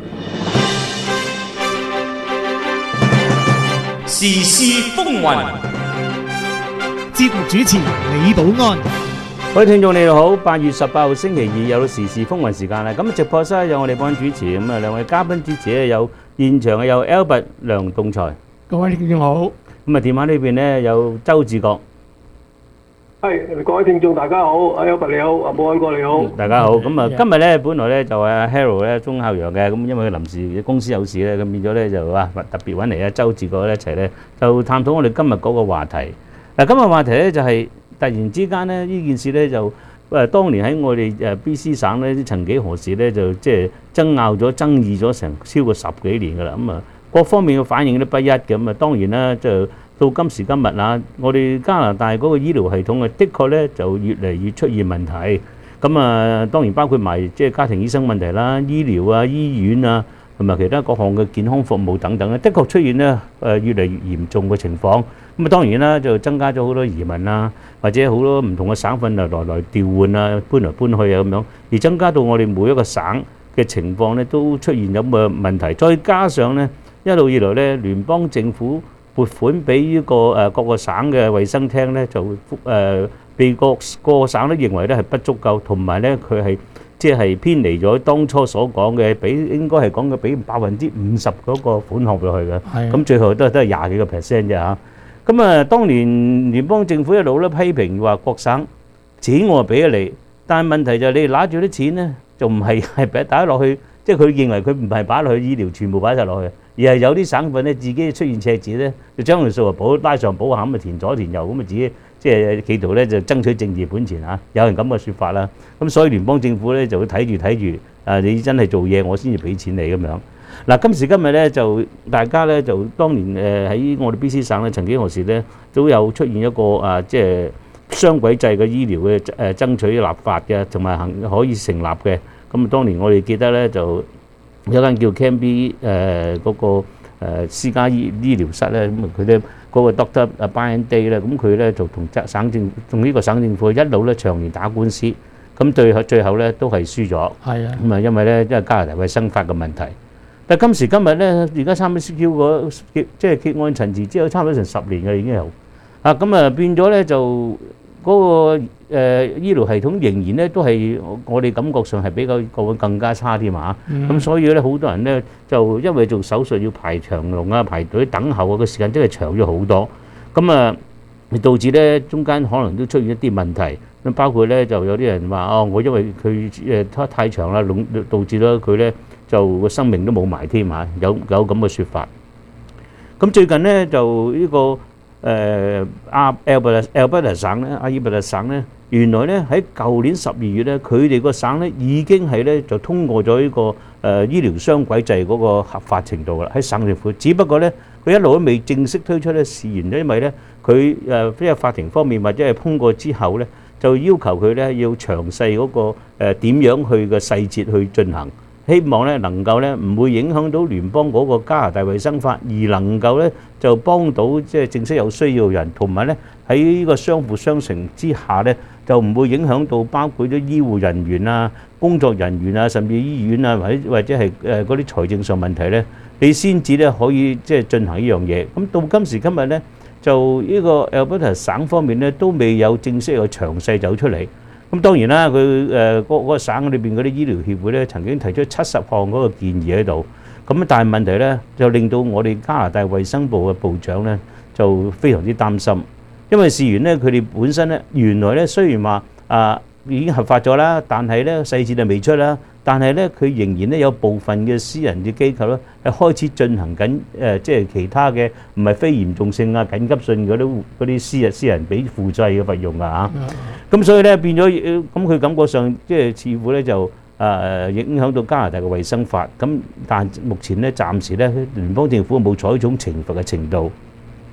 時事風雲，節目主持李寶安。 各位聽眾你哋好，八月十八號星期二有到時事風雲時間啦。咁直播室有我哋幫主持，咁啊兩位嘉賓主持咧有現場嘅有 Albert 梁棟才， 各位聽眾好。 咁啊電話呢邊咧有周志國。 係，各位聽眾大家好，阿 Albert 你好，阿保安哥你好， 大家好。咁啊今日咧本來咧就係阿 Harold 咧鐘孝陽嘅，咁因為佢臨時公司有事咧，咁變咗咧就啊特別揾嚟啊周志國一齊咧就探討我哋今日嗰個話題。嗱今日話題咧就係突然之間咧呢件事咧就誒當年喺我哋誒 B C 省咧曾幾何時咧就即係爭拗咗爭議咗成超過十幾年㗎啦。咁啊各方面嘅反應都不一嘅，咁啊當然啦就。到今時今日啊，我哋加拿大嗰個醫療系統啊，的確咧就越嚟越出現問題。咁啊，當然包括埋即係家庭醫生問題啦、醫療啊、醫院啊，同埋其他各項嘅健康服務等等咧，的確出現咧誒越嚟越嚴重嘅情況。咁啊，當然啦，就增加咗好多移民啊，或者好多唔同嘅省份啊來來調換啊、搬來搬去啊咁樣，而增加到我哋每一個省嘅情況咧都出現咁嘅問題。再加上咧一路以來咧聯邦政府撥款俾呢個誒各個省嘅衛生廳咧，就誒被各各個省都認為咧係不足夠，同埋咧佢係即係偏離咗當初所講嘅，俾應該係講嘅俾百分之五十嗰個款項落去嘅。係。咁最後都係都係廿幾個 percent 啫嚇。咁啊，當年聯邦政府一路咧批評話各省錢我俾咗你，但係問題就係你哋攞住啲錢咧，就唔係係俾打落去，即係佢認為佢唔係擺落去醫療，全部擺曬落去。而係有啲省份咧，自己出現赤字咧，就將條數啊補拉上補下咁啊，填左填右咁啊，自己即係企圖咧就爭取政治本錢嚇，有人咁嘅説法啦。咁所以聯邦政府咧就會睇住睇住，啊你真係做嘢，我先至俾錢你咁樣。嗱今時今日咧就大家咧就當年誒喺我哋 B C 省咧曾幾何時咧都有出現一個啊即係雙軌制嘅醫療嘅誒爭取立法嘅，同埋行可以成立嘅。咁啊當年我哋記得咧就。有間叫 Cambie 誒嗰個誒私家醫醫療室咧，咁啊佢咧嗰個 Doctor Brian Day 咧，咁佢咧就同省政同呢個省政府一路咧長年打官司，咁最後最後咧都係輸咗。係啊，咁啊因為咧因為加拿大衞生法嘅問題，但係今時今日咧而家差唔多超過即係結案陳詞之後，差唔多成十年嘅已經有啊，咁啊變咗咧就。嗰個誒醫療系統仍然咧都係我哋感覺上係比較個更加差啲嘛，咁所以咧好多人咧就因為做手術要排長龍啊、排隊等候啊，個時間真係長咗好多，咁啊導致咧中間可能都出現一啲問題，咁包括咧就有啲人話哦，我因為佢誒太太長啦，導導致咗佢咧就個生命都冇埋添嚇，有有咁嘅説法。咁最近咧就呢個。誒阿 Alberta Alberta 省咧，阿爾伯特省咧，原來咧喺舊年十二月咧，佢哋個省咧已經係咧就通過咗呢個誒醫療雙軌制嗰個合法程度啦，喺省政府。只不過咧，佢一路都未正式推出咧，事源咧，因為咧佢誒即係法庭方面或者係通過之後咧，就要求佢咧要詳細嗰個誒點樣去嘅細節去進行。希望咧能夠咧唔會影響到聯邦嗰個加拿大衞生法，而能夠咧就幫到即係正式有需要人，同埋咧喺呢個相輔相成之下咧，就唔會影響到包括咗醫護人員啊、工作人員啊，甚至醫院啊，或者或者係誒嗰啲財政上問題咧，你先至咧可以即係進行呢樣嘢。咁到今時今日咧，就呢個 Alberta 省方面咧都未有正式嘅詳細走出嚟。咁當然啦，佢誒嗰嗰個省裏邊嗰啲醫療協會咧，曾經提出七十項嗰個建議喺度。咁但係問題咧，就令到我哋加拿大衛生部嘅部長咧，就非常之擔心，因為事緣咧，佢哋本身咧，原來咧雖然話啊已經合法咗啦，但係咧細節就未出啦。但係咧，佢仍然咧有部分嘅私人嘅機構咧，係開始進行緊誒，即係其他嘅唔係非嚴重性啊、緊急性嗰啲嗰啲私人私人俾負債嘅費用啊嚇。咁所以咧變咗，咁佢感覺上即係似乎咧就誒影響到加拿大嘅衞生法。咁但目前咧暫時咧聯邦政府冇採取一種懲罰嘅程度。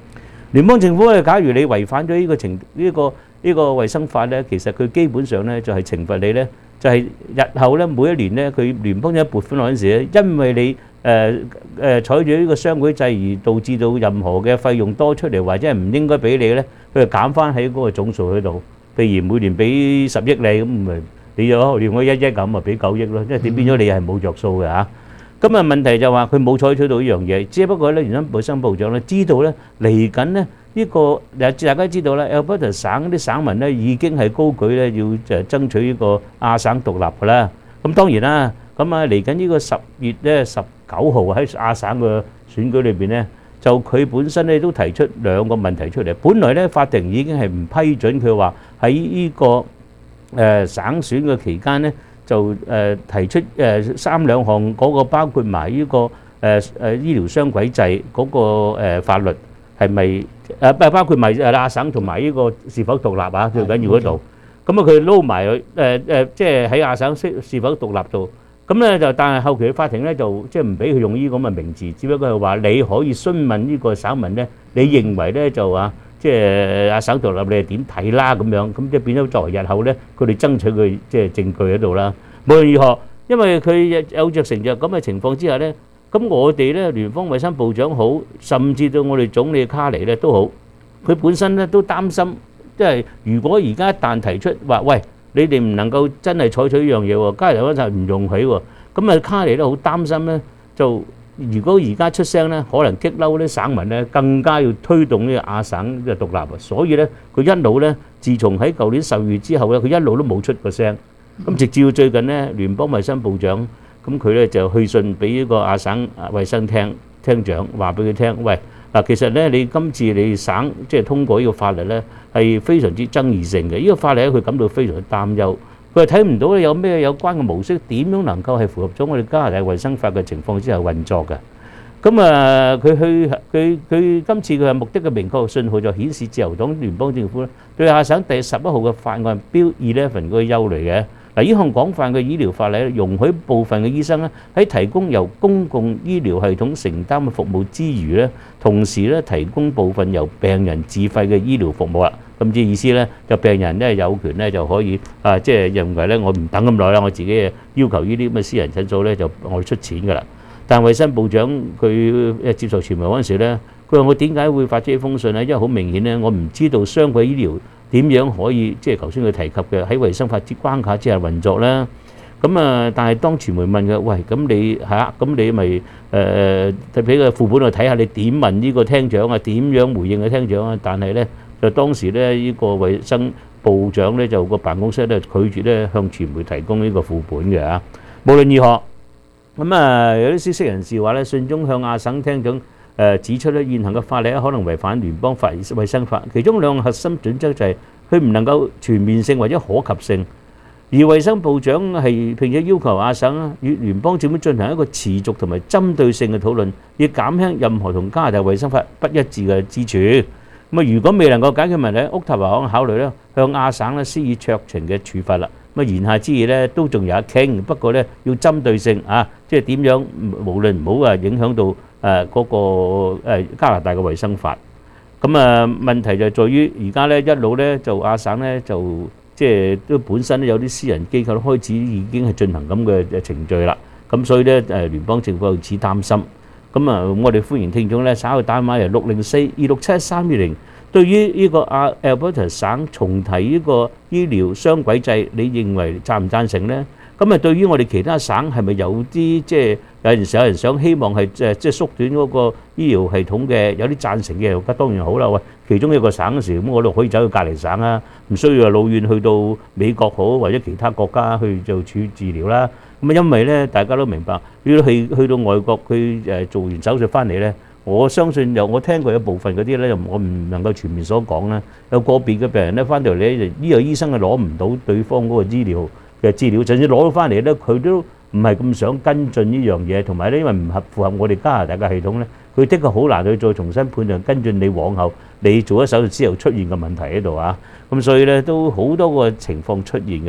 聯邦政府咧，假如你違反咗呢個情呢個呢個衞生法咧，其實佢基本上咧就係懲罰你咧，就係日後咧每一年咧佢聯邦政府撥款落嗰陣時咧，因為你誒誒採取呢個雙軌制而導致到任何嘅費用多出嚟，或者係唔應該俾你咧，佢就減翻喺嗰個總數喺度。譬如每年俾十億你咁，咪你有連嗰一億咁啊俾九億咯，因為點變咗你係冇著數嘅嚇。咁啊問題就話佢冇採取到呢樣嘢，只不過咧，原因衞生部長咧知道咧嚟緊咧呢個大家知道咧 Alberta 省啲省民咧已經係高舉咧要誒爭取呢個亞省獨立㗎啦。咁當然啦，咁啊嚟緊呢個十月咧十九號喺亞省嘅選舉裏邊咧，就佢本身咧都提出兩個問題出嚟。本來咧法庭已經係唔批准佢話喺呢個誒省選嘅期間咧。就誒提出誒三兩項嗰個包括埋呢個誒誒醫療雙軌制嗰個誒法律係咪誒包包括埋誒亞省同埋呢個是否獨立啊？最緊要嗰度，咁啊佢撈埋誒誒即係喺亞省是是否獨立度，咁咧就但係後期嘅法庭咧就即係唔俾佢用呢個咁嘅名字，只不過係話你可以詢問呢個省民咧，你認為咧就話。即係亞省獨立，你係點睇啦？咁樣咁即係變咗作為日後咧，佢哋爭取佢即係證據喺度啦。無論如何，因為佢有着成着咁嘅情況之下咧，咁我哋咧聯邦衞生部長好，甚至到我哋總理卡尼咧都好，佢本身咧都擔心，即係如果而家一旦提出話，喂，你哋唔能夠真係採取呢樣嘢喎，加尼嗰陣唔容許喎，咁啊卡尼咧好擔心咧就。如果而家出聲咧，可能激嬲啲省民咧，更加要推動呢個亞省嘅獨立啊！所以咧，佢一路咧，自從喺舊年十月之後咧，佢一路都冇出過聲。咁直至到最近咧，聯邦衞生部長咁佢咧就去信俾呢個亞省衞生廳廳長，話俾佢聽，喂嗱，其實咧你今次你省即係通過呢個法律咧，係非常之爭議性嘅。呢個法律咧，佢感到非常之擔憂。佢係睇唔到咧有咩有關嘅模式點樣能夠係符合咗我哋加拿大衞生法嘅情況之下運作嘅。咁啊，佢去佢佢今次佢嘅目的嘅明確信號就顯示自由黨聯邦政府咧對亞省第十一號嘅法案 Bill eleven 嗰個憂慮嘅。嗱，呢項廣泛嘅醫療法例咧，容許部分嘅醫生咧喺提供由公共醫療系統承擔嘅服務之餘咧，同時咧提供部分由病人自費嘅醫療服務啦。咁即係意思咧，就病人咧有權咧就可以啊，即係認為咧我唔等咁耐啦，我自己要求呢啲咁嘅私人診所咧就我出錢㗎啦。但係衞生部長佢接受傳媒嗰陣時咧，佢話我點解會發出呢封信咧？因為好明顯咧，我唔知道雙軌醫療點樣可以即係頭先佢提及嘅喺衞生法之關卡之下運作咧。咁啊，但係當傳媒問佢，喂，咁你嚇咁你咪誒俾個副本度睇下，你點問呢個廳長啊？點樣回應個廳長啊？但係咧。就當時咧，呢個衞生部長咧就個辦公室咧拒絕咧向傳媒提供呢個副本嘅嚇。無論如何，咁啊有啲消息人士話咧，信中向亞省廳長誒指出咧，現行嘅法例可能違反聯邦法衞生法，其中兩個核心準則就係佢唔能夠全面性或者可及性。而衞生部長係並且要求亞省與聯邦政府進行一個持續同埋針對性嘅討論，以減輕任何同加拿大衞生法不一致嘅之處。咁啊，如果未能夠解決問題，渥太華可考慮咧向亞省咧施以酌情嘅處罰啦。咁啊，言下之意咧都仲有得傾，不過咧要針對性啊，即係點樣無論唔好話影響到誒嗰個誒加拿大嘅衞生法。咁啊，問題就在於而家咧一路咧就亞省咧就即係都本身有啲私人機構開始已經係進行咁嘅程序啦。咁所以咧誒聯邦政府有此擔心。咁啊，我哋歡迎聽眾咧稍後打電話嚟六零四二六七三二零。對於呢個阿 Alberta 省重提呢個醫療雙軌制，你認為贊唔贊成咧？咁啊，對於我哋其他省係咪有啲即係有陣時有人想希望係誒即係縮短嗰個醫療系統嘅，有啲贊成嘅，咁當然好啦。喂，其中一個省嗰時咁，我哋可以走去隔離省啊，唔需要話老遠去到美國好或者其他國家去做處治療啦。咁啊，因為咧大家都明白，如果去去到外國佢誒做完手術翻嚟咧，我相信有我聽過有部分嗰啲咧，我唔能夠全面所講啦。有個別嘅病人咧翻到嚟咧，呢個醫生係攞唔到對方嗰個醫療嘅資料，甚至攞到翻嚟咧，佢都唔係咁想跟進呢樣嘢，同埋咧因為唔合符合我哋加拿大嘅系統咧，佢的確好難去再重新判斷跟進你往後你做咗手術之後出現嘅問題喺度啊。咁所以咧都好多個情況出現嘅。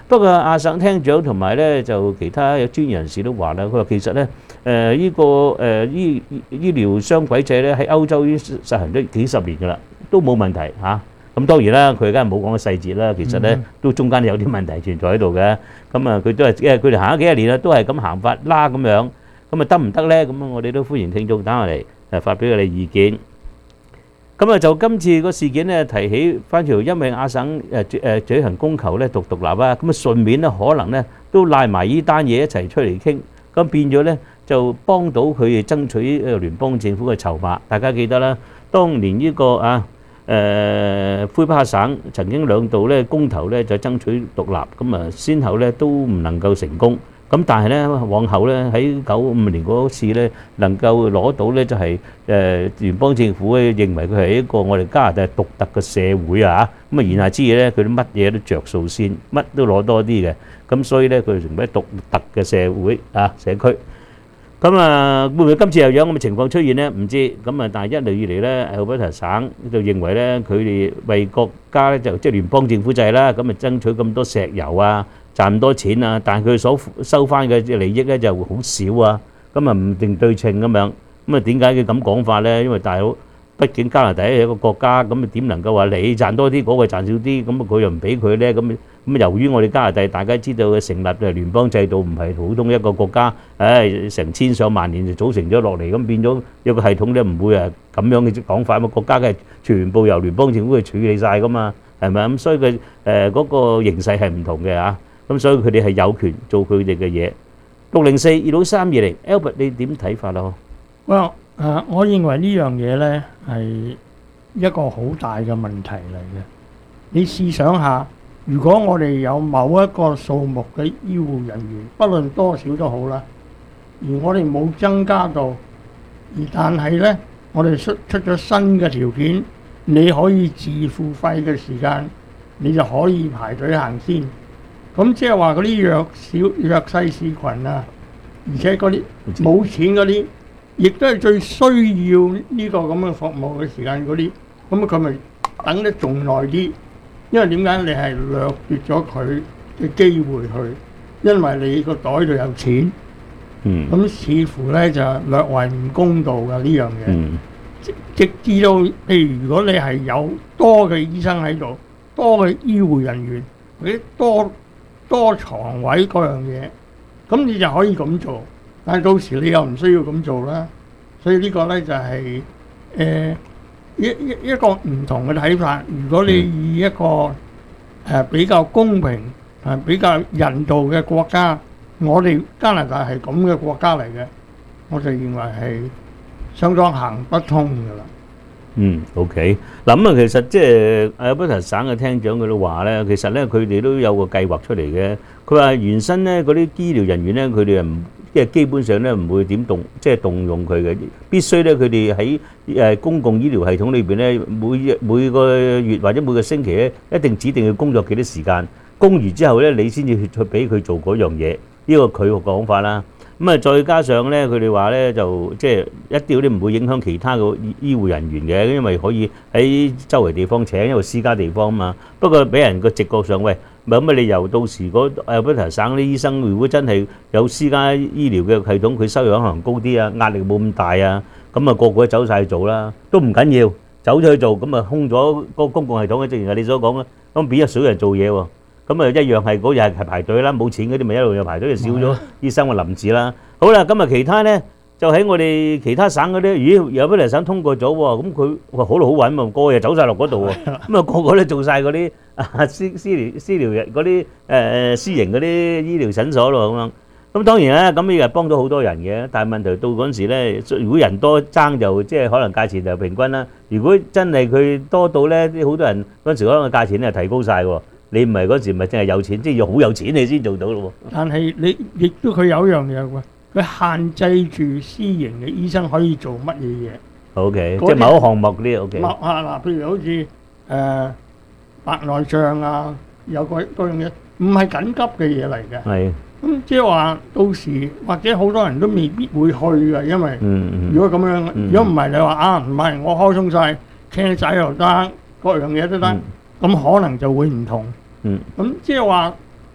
不過阿省廳長同埋咧就其他有專業人士都話啦，佢話其實咧誒呢個誒醫醫療雙軌制咧喺歐洲已經實行咗幾十年㗎啦，都冇問題嚇。咁當然啦，佢梗係冇講個細節啦。其實咧都中間有啲問題存在喺度嘅。咁啊，佢都係因為佢哋行咗幾十年啦，都係咁行法啦咁樣。咁啊得唔得咧？咁啊，我哋都歡迎聽眾打落嚟誒發表佢哋意見。咁啊，就今次個事件咧提起翻條，因為阿省誒誒舉行公投咧獨獨立啊，咁啊順便咧可能咧都賴埋依單嘢一齊出嚟傾，咁變咗咧就幫到佢哋爭取誒聯邦政府嘅籌碼。大家記得啦，當年呢個啊〜誒魁北克省曾經兩度咧公投咧就爭取獨立，咁啊先後咧都唔能夠成功。咁但係咧往後咧喺九五年嗰次咧能夠攞到咧就係誒聯邦政府咧認為佢係一個我哋加拿大獨特嘅社會啊，咁啊言下之意咧佢啲乜嘢都著數先，乜都攞多啲嘅，咁所以咧佢成為獨特嘅社會啊社區。咁啊，會唔會今次又有咁嘅情況出現咧？唔知。咁啊，但係一路以嚟咧，阿爾伯塔省就認為咧，佢哋為國家咧就即係聯邦政府制啦，咁啊爭取咁多石油啊，賺咁多錢啊，但係佢所收翻嘅利益咧就好少啊，咁啊唔定對稱咁樣。咁啊點解佢咁講法咧？因為大佬，畢竟加拿大係一個國家，咁啊點能夠話你賺多啲，嗰個賺少啲，咁啊佢又唔俾佢咧？咁咁由於我哋加拿大大家知道嘅成立嘅聯邦制度唔係普通一個國家，誒成千上萬年就組成咗落嚟，咁變咗一個系統咧唔會誒咁樣嘅講法嘛。國家嘅全部由聯邦政府去處理曬噶嘛，係咪啊？咁所以佢誒嗰個形勢係唔同嘅嚇，咁所以佢哋係有權做佢哋嘅嘢。六零四二六三二零 Albert 你點睇法啊？ 哇誒，我認為呢樣嘢咧係一個好大嘅問題嚟嘅。你試想下。如果我哋有某一個數目嘅醫護人員，不論多少都好啦，而我哋冇增加到，而但係呢，我哋出出咗新嘅條件，你可以自付費嘅時間，你就可以排隊行先。咁即係話嗰啲弱小弱勢市群啊，而且嗰啲冇錢嗰啲，亦都係最需要呢個咁嘅服務嘅時間嗰啲，咁佢咪等得仲耐啲。因為點解你係掠奪咗佢嘅機會去？因為你個袋度有錢，嗯，咁似乎咧就略為唔公道嘅呢樣嘢。嗯，直直至到譬如如果你係有多嘅醫生喺度，多嘅醫護人員或者多多床位嗰樣嘢，咁你就可以咁做。但係到時你又唔需要咁做啦。所以呢個咧就係、是、誒。呃一一一個唔同嘅睇法。如果你以一個誒、呃、比較公平誒比較人道嘅國家，我哋加拿大係咁嘅國家嚟嘅，我就認為係相當行不通㗎啦。 嗯 ，OK。嗱咁啊，其實即係阿伯塔省嘅廳長佢都話咧，其實咧佢哋都有個計劃出嚟嘅。佢話原身咧嗰啲醫療人員咧，佢哋係唔即係基本上咧唔會點動，即係動用佢嘅，必須咧佢哋喺誒公共醫療系統裏邊咧，每每個月或者每個星期咧，一定指定要工作幾多時間，工完之後咧，你先至去俾佢做嗰樣嘢。呢個佢個講法啦。咁啊，再加上咧，佢哋話咧就即係一啲啲唔會影響其他嘅醫護人員嘅，因為可以喺周圍地方請，因為私家地方嘛。不過俾人個直覺上，喂，咪有乜理由到時嗰阿伯塔省啲醫生，如果真係有私家醫療嘅系統，佢收入可能高啲啊，壓力冇咁大啊，咁啊個個都走曬去做啦，都唔緊要，走咗去做，咁啊空咗個公共系統嘅，正如你所講啦，咁變咗少人做嘢喎。咁啊一樣係嗰日係排隊啦，冇錢嗰啲咪一路又排隊，就少咗醫生嘅臨時啦。好啦，咁啊其他咧就喺我哋其他省嗰啲，咦有乜嚟省通過咗喎？咁佢話好耐好穩喎，個個又走曬落嗰度喎。咁啊個個都做曬嗰啲啊私私療私療嗰啲誒私營嗰啲醫療診所咯咁樣。咁當然啦，咁呢個幫到好多人嘅，但係問題到嗰陣時咧，如果人多爭就即係可能價錢就平均啦。如果真係佢多到咧，啲好多人嗰陣時可能個價錢咧提高曬喎。你唔係嗰時咪真係有錢，即係要好有錢你先做到咯喎。 但係你亦都佢有一樣嘢喎，佢限制住私營嘅醫生可以做乜嘢嘢。 O K，即係某項目啲 O K。 某啊嗱，譬如好似誒白內障啊，有個嗰樣嘢唔係緊急嘅嘢嚟嘅。係。咁即係話到時或者好多人都未必會去嘅，因為如果咁樣，如果唔係你話啊唔係我開通曬 cancer 又得，各樣嘢都得。咁可能就會唔同，咁即係話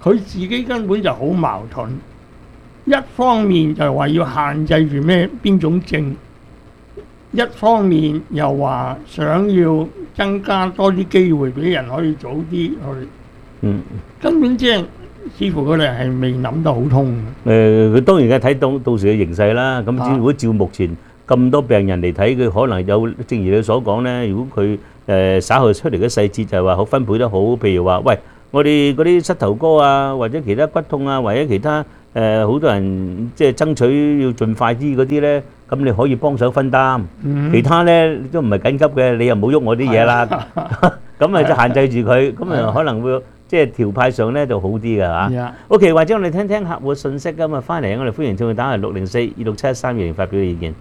佢自己根本就好矛盾。一方面就話要限制住咩邊種證，一方面又話想要增加多啲機會俾人可以早啲去。 嗯， 根本即係似乎佢哋係未諗得好通。 誒，佢當然係睇到到時嘅形勢啦。咁如果照目前咁多病人嚟睇，佢可能有，正如你所講咧，如果佢誒稍後出嚟嘅細節就係話好分配得好，譬如話，喂，我哋嗰啲膝頭哥啊，或者其他骨痛啊，或者其他誒好多人即係爭取要盡快啲嗰啲咧，咁你可以幫手分擔。其他咧都唔係緊急嘅，你又唔好喐我啲嘢啦。咁啊就限制住佢，咁啊可能會即係調派上咧就好啲㗎嚇。OK， 或者我哋聽聽客戶信息咁啊，翻嚟我哋歡迎聽眾打嚟六零四二六七一三二零發表意見。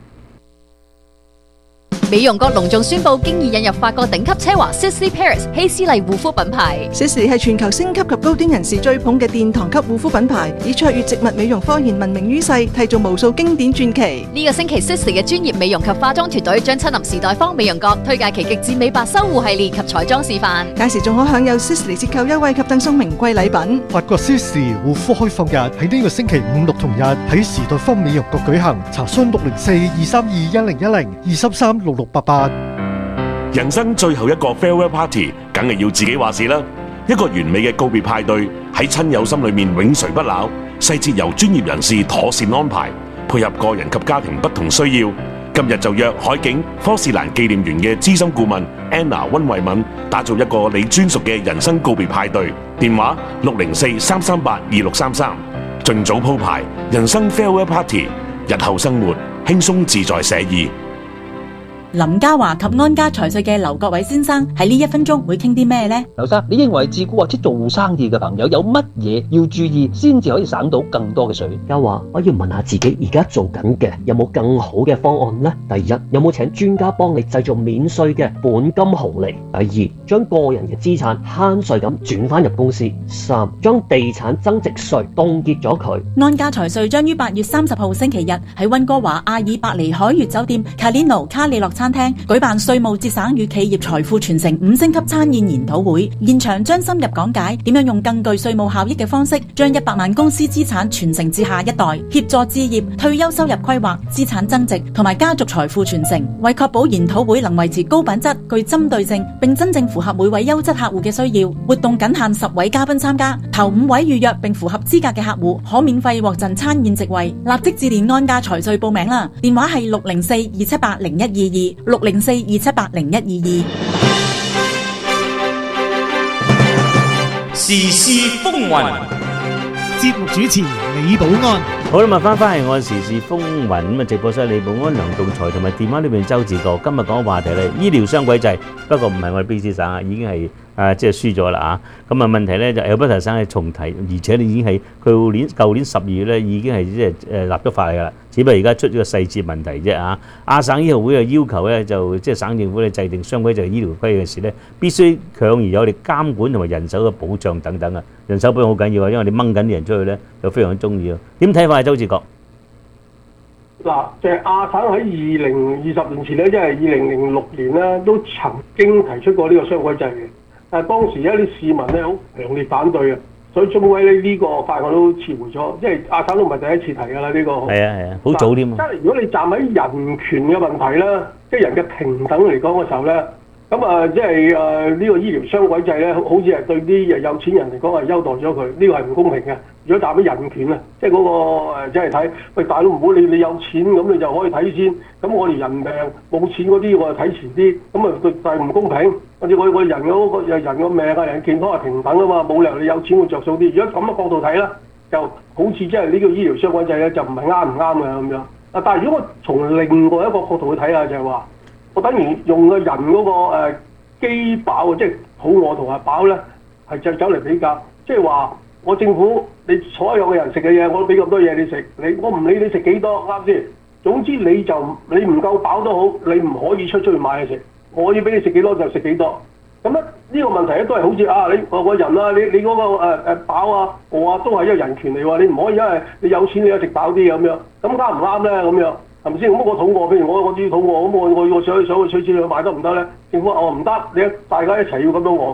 美容閣隆重宣布，經已引入法國頂級奢華 Sisley Paris 希斯麗護膚品牌。 Sisley 係全球星級及高端人士追捧嘅殿堂級護膚品牌，以卓越植物美容科研聞名於世，締造無數經典傳奇。 呢個星期 Sisley 嘅專業美容及化妝團隊將親臨時代坊美容閣，推介其極致美白修護系列及彩妝示範。 屆時仲可享有 Sisley 折扣優惠及贈送名貴禮品。 法國 Sisley 護膚開放日喺呢個星期五六同日喺時代坊美容閣舉行，查詢六零四二三二一零一零二三三六六八八。 人生最後一個 farewell party， 梗係要自己話事啦。一個完美嘅告別派對，喺親友心裏面永垂不朽，細節由專業人士妥善安排，配合個人及家庭不同需要。今日就約海景科士蘭紀念園嘅資深顧問 Anna 溫慧敏，打造一個你專屬嘅人生告別派對。電話六零四三三八二六三三，盡早鋪排人生 farewell party， 日後生活輕鬆自在寫意。 林家華及安家財稅嘅劉國偉先生喺呢一分鐘會傾啲咩呢？ 劉生，你認為自僱或者做生意嘅朋友有乜嘢要注意，先至可以省到更多嘅稅？ 家華，我要問下自己而家做緊嘅有冇更好嘅方案呢？第一，有冇請專家幫你製造免稅嘅本金紅利？第二，將個人嘅資產慳稅咁轉翻入公司？三，將地產增值稅凍結咗佢。 安家財稅將於八月三十號星期日喺溫哥華阿爾伯尼海悅酒店 Calino 卡里洛餐廳舉辦稅務節省與企業財富傳承五星級餐宴研討會，現場將深入講解點樣用更具稅務效益嘅方式，將一百萬公司資產傳承至下一代，協助置業、退休收入規劃、資產增值同埋家族財富傳承。為確保研討會能維持高品質、具針對性，並真正符合每位優質客戶嘅需要，活動僅限十位嘉賓參加，頭五位預約並符合資格嘅客戶可免費獲贈餐宴席位。立即致電安家財稅報名啦！電話係六零四二七八零一二二六零四二七八零一二二。 時事風雲，節目主持李寶安。 好啦，咁翻翻係我時事風雲咁啊！直播室李寶安、梁棟才同埋電話呢邊周志國，今日講嘅話題咧，醫療雙軌制，不過唔係我哋 B C 省啊，已經係啊即係輸咗啦啊！咁啊問題咧就 Alberta 省係重提，而且你已經係佢年舊年十二月咧已經係即係誒立咗法嚟噶啦，只不過而家出咗個細節問題啫啊！亞省醫學會嘅要求咧就即係省政府咧制定雙軌制醫療規嘅時咧，必須強而有力監管同埋人手嘅保障等等啊！人手保障好緊要啊，因為你掹緊啲人出去咧，就非常中意啊！點睇法？周志國嗱，即係亞省喺二零二十年前咧，即係二零零六年咧，都曾經提出過呢個雙軌制嘅，但係當時一啲市民咧好強烈反對嘅，所以終歸咧呢個法案都撤回咗，即係亞省都唔係第一次提㗎啦呢個。係啊係啊，好早添啊！即係如果你站喺人權嘅問題啦，即係人嘅平等嚟講嘅時候咧。咁啊，即係誒呢個醫療雙軌制咧，好似係對啲有錢人嚟講係優待咗佢，呢個係唔公平嘅。如果站喺人權啊，即係嗰個誒，即係睇喂大佬唔好你你有錢咁你就可以睇先，咁我哋人命冇錢嗰啲我就睇前啲，咁啊就係唔公平。或者我我人嗰個人個命啊，人健康係平等啊嘛，冇理由你有錢會着數啲。如果咁嘅角度睇咧，就好似即係呢個醫療雙軌制咧，就唔係啱唔啱嘅咁樣。啊，但係如果我從另外一個角度去睇下，就係話。我等於用個人嗰個誒飢飽，即係肚餓同埋飽咧，係就走嚟比較，即係話我政府你所有嘅人食嘅嘢，我都俾咁多嘢你食，你我唔理你食幾多啱先。總之你就你唔夠飽都好，你唔可以出出去買嘢食，我要俾你食幾多就食幾多。咁咧呢個問題咧都係好似啊，你我個人啊，你你嗰、那個誒誒、呃、飽啊餓啊都係一個人權嚟喎，你唔可以因為你有錢你就食飽啲咁樣，咁啱唔啱咧咁樣？係咪先？咁我肚餓，譬如我我只要肚餓，咁我我我想去想去取錢去買得唔得咧？政府話我唔得，你大家一齊要咁樣餓法。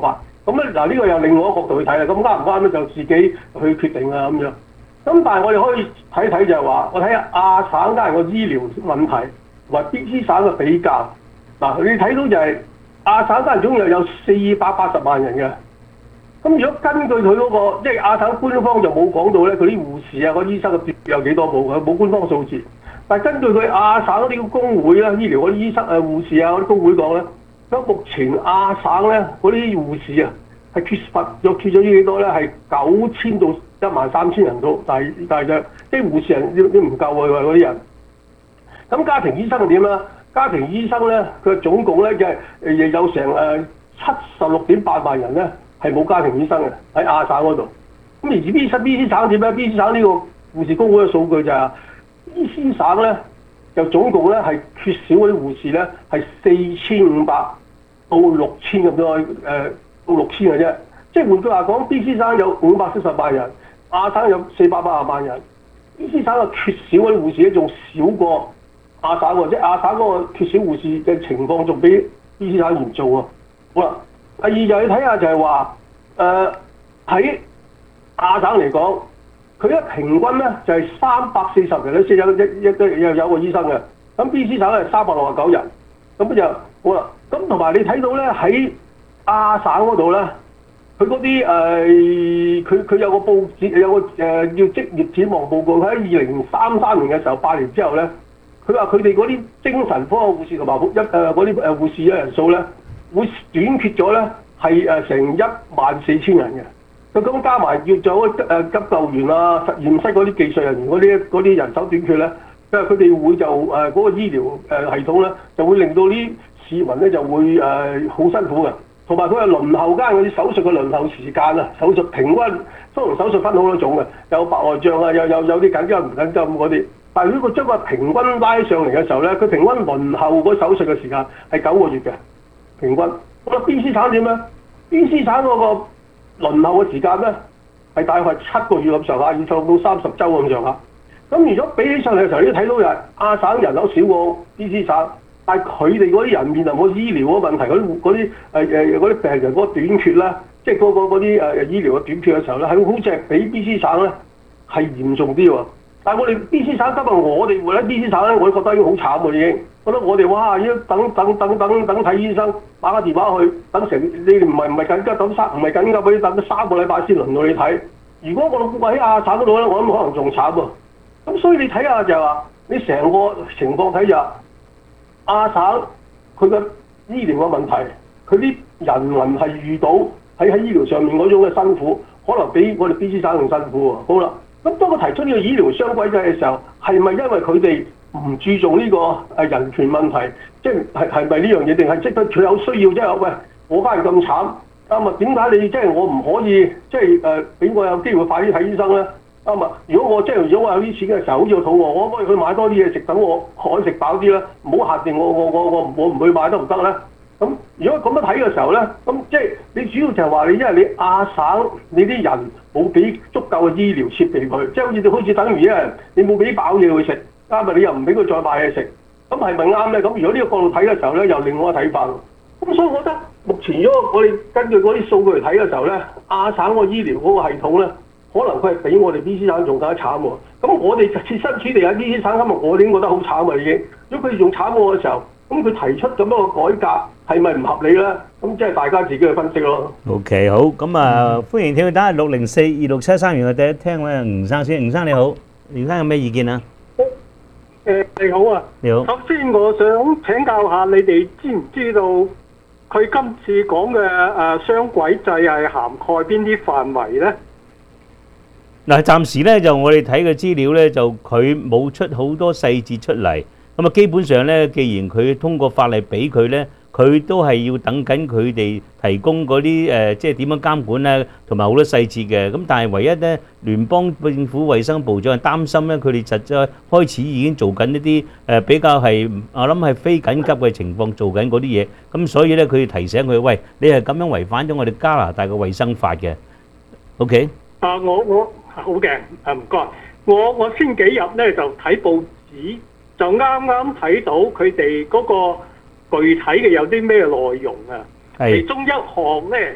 咁咧嗱呢個又另外一個角度去睇啦。咁啱唔啱咧就自己去決定啊咁樣。咁但係我哋可以睇睇就係話，我睇下亞省間個醫療問題同埋 B C 省嘅比較。嗱，你睇到就係亞省間總共有四百八十萬人嘅。咁如果根據佢嗰、那個，即係亞省官方就冇講到咧，佢啲護士啊、個醫生嘅別有幾多部，佢冇官方數字。但係根據佢亞省嗰啲工會啦、醫療嗰啲醫生啊、護士啊嗰啲工會講咧，咁目前亞省咧嗰啲護士啊係缺乏約缺咗呢幾多咧？係九千到一萬三千人到，但係但係就啲護士人都都唔夠啊嗰啲人。咁家庭醫生係點啊？家庭醫生咧，佢總共咧就係誒有成誒七十六點八萬人咧。係冇家庭醫生嘅喺亞省嗰度，咁而 B C B C 省點咧 ？B C 省呢個護士工會嘅數據就係 B C 省咧，就總共咧係缺少嗰啲護士咧係四千五百到六千咁多誒，到六千嘅啫。即係換句話講 ，B C 省有五百四十萬人，亞省有四百八十萬人。B C 省嘅缺少嗰啲護士咧仲少過亞省喎，即係亞省嗰個缺少護士嘅情況仲比 B C 省嚴重喎。好啦。第二就你睇下就係話，誒喺亞省嚟講，佢一平均咧就係三百四十人咧先有一一都有有個醫生嘅，咁 B C 省咧係三百六十九人，咁就好啦。咁同埋你睇到咧喺亞省嗰度咧，佢嗰啲誒佢佢有個報紙有個誒、呃、叫職業展望報告，喺二零三三年嘅時候，八年之後咧，佢話佢哋嗰啲精神科嘅護士同埋一誒嗰啲誒護士嘅人數咧。會短缺咗咧，係誒成一萬四千人嘅。佢咁加埋要做誒急救員啊、實驗室嗰啲技術人員嗰啲嗰啲人手短缺咧，因為佢哋會就誒嗰、呃那個醫療誒系統咧，就會令到啲市民咧就會誒好、呃、辛苦嘅。同埋佢係輪候間嗰啲手術嘅輪候時間啊，手術平均收容手術分好多種嘅，有白內障啊，有有有啲緊急唔緊急嗰啲。但係如果佢將個平均拉上嚟嘅時候咧，佢平均輪候嗰手術嘅時間係九個月嘅。平均，我覺得 B C 省點咧 ？B C 省嗰個輪候嘅時間咧係大概係七個月咁上下，要上到三十週咁上下。咁如果比起上嚟嘅時候，你睇到人亞省人口少過 B C 省，但係佢哋嗰啲人面臨個醫療嗰個問題，嗰啲嗰啲誒誒嗰啲病人嗰個短缺咧，即係嗰個嗰啲誒醫療嘅短缺嘅時候咧，係好似係比 B C 省咧係嚴重啲喎。但係我哋 B C 省今日我哋活喺 B C 省咧，我都覺得已經好慘喎已經。覺得我哋哇，要等等等等等睇醫生，打個電話去等成，你唔係唔係緊急等三，唔係緊急俾你等咗三個禮拜先輪到你睇。如果我我喺亞省嗰度咧，我諗可能仲慘喎。咁所以你睇下就係話，你成個情況睇下亞省佢嘅醫療嘅問題，佢啲人民係遇到喺喺醫療上面嗰種嘅辛苦，可能比我哋 B C 省仲辛苦喎。好啦，咁當我提出呢個醫療雙軌制嘅時候，係咪因為佢哋唔注重呢個誒人權問題，即係係係咪呢樣嘢，定係即係佢有需要？即係喂，我家人咁慘，啱啊？點解你即係我唔可以即係誒俾我有機會快啲睇醫生咧？啱啊！如果我即係如果我有啲錢嘅時候，好似我肚餓，我可唔可以去買多啲嘢食，等我可以食飽啲咧？唔好限定我我我我我唔去買得唔得咧？咁如果咁樣睇嘅時候咧，咁即係你主要就係話你，因為你亞省你啲人冇俾足夠嘅醫療設備佢，即係好似好似等於咧，你冇俾飽嘢佢食。啱啊！你又唔俾佢再買嘢食，咁係咪啱咧？咁如果呢個角度睇嘅時候咧，又另外一個睇法。咁所以我覺得目前如果我哋根據嗰啲數據嚟睇嘅時候咧，亞省個醫療嗰個系統咧，可能佢係比我哋 B C 省仲更加慘喎。咁我哋設身處地喺 B C 省，今日我哋已經覺得好慘啊已經。如果佢哋仲慘過嘅時候，咁佢提出咁樣嘅改革係咪唔合理咧？咁即係大家自己去分析咯。 OK，好，咁啊，歡迎聽佢打六零四二六七三，然後第一聽咧吳生先，吳生你好，吳生有咩意見啊？ 誒你好啊！ 你好。 首先我想請教下你哋知唔知道佢今次講嘅誒雙軌制係涵蓋邊啲範圍咧？ 嗱，暫時咧就我哋睇嘅資料咧，就佢冇出好多細節出嚟。咁啊，基本上咧，既然佢通過法例俾佢咧，佢都係要等緊佢哋提供嗰啲誒，即係點樣監管咧，同埋好多細節嘅。咁但係唯一咧，聯邦政府衛生部長係擔心咧，佢哋實在開始已經做緊一啲誒比較係我諗係非緊急嘅情況做緊嗰啲嘢。咁所以咧，佢提醒佢，喂，你係咁樣違反咗我哋加拿大嘅衛生法嘅。OK。 啊，我我好嘅，啊唔該。我我先幾日咧就睇報紙，就啱啱睇到佢哋嗰個具體嘅有啲咩內容啊？其中一項咧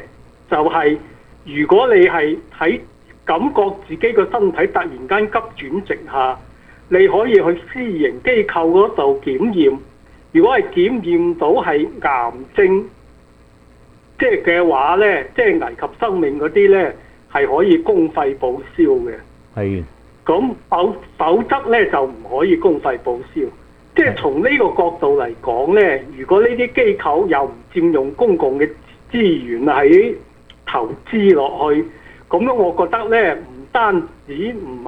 就係、如果你係睇感覺自己個身體突然間急轉直下，你可以去私營機構嗰度檢驗。如果係檢驗到係癌症，即係嘅話呢，即係危及生命嗰啲呢，係可以公費報銷嘅。 係。 咁否否則呢，就唔可以公費報銷。即係從呢個角度嚟講呢，如果呢啲機構又唔佔用公共嘅資源喺投資落去，咁樣我覺得呢，唔單止唔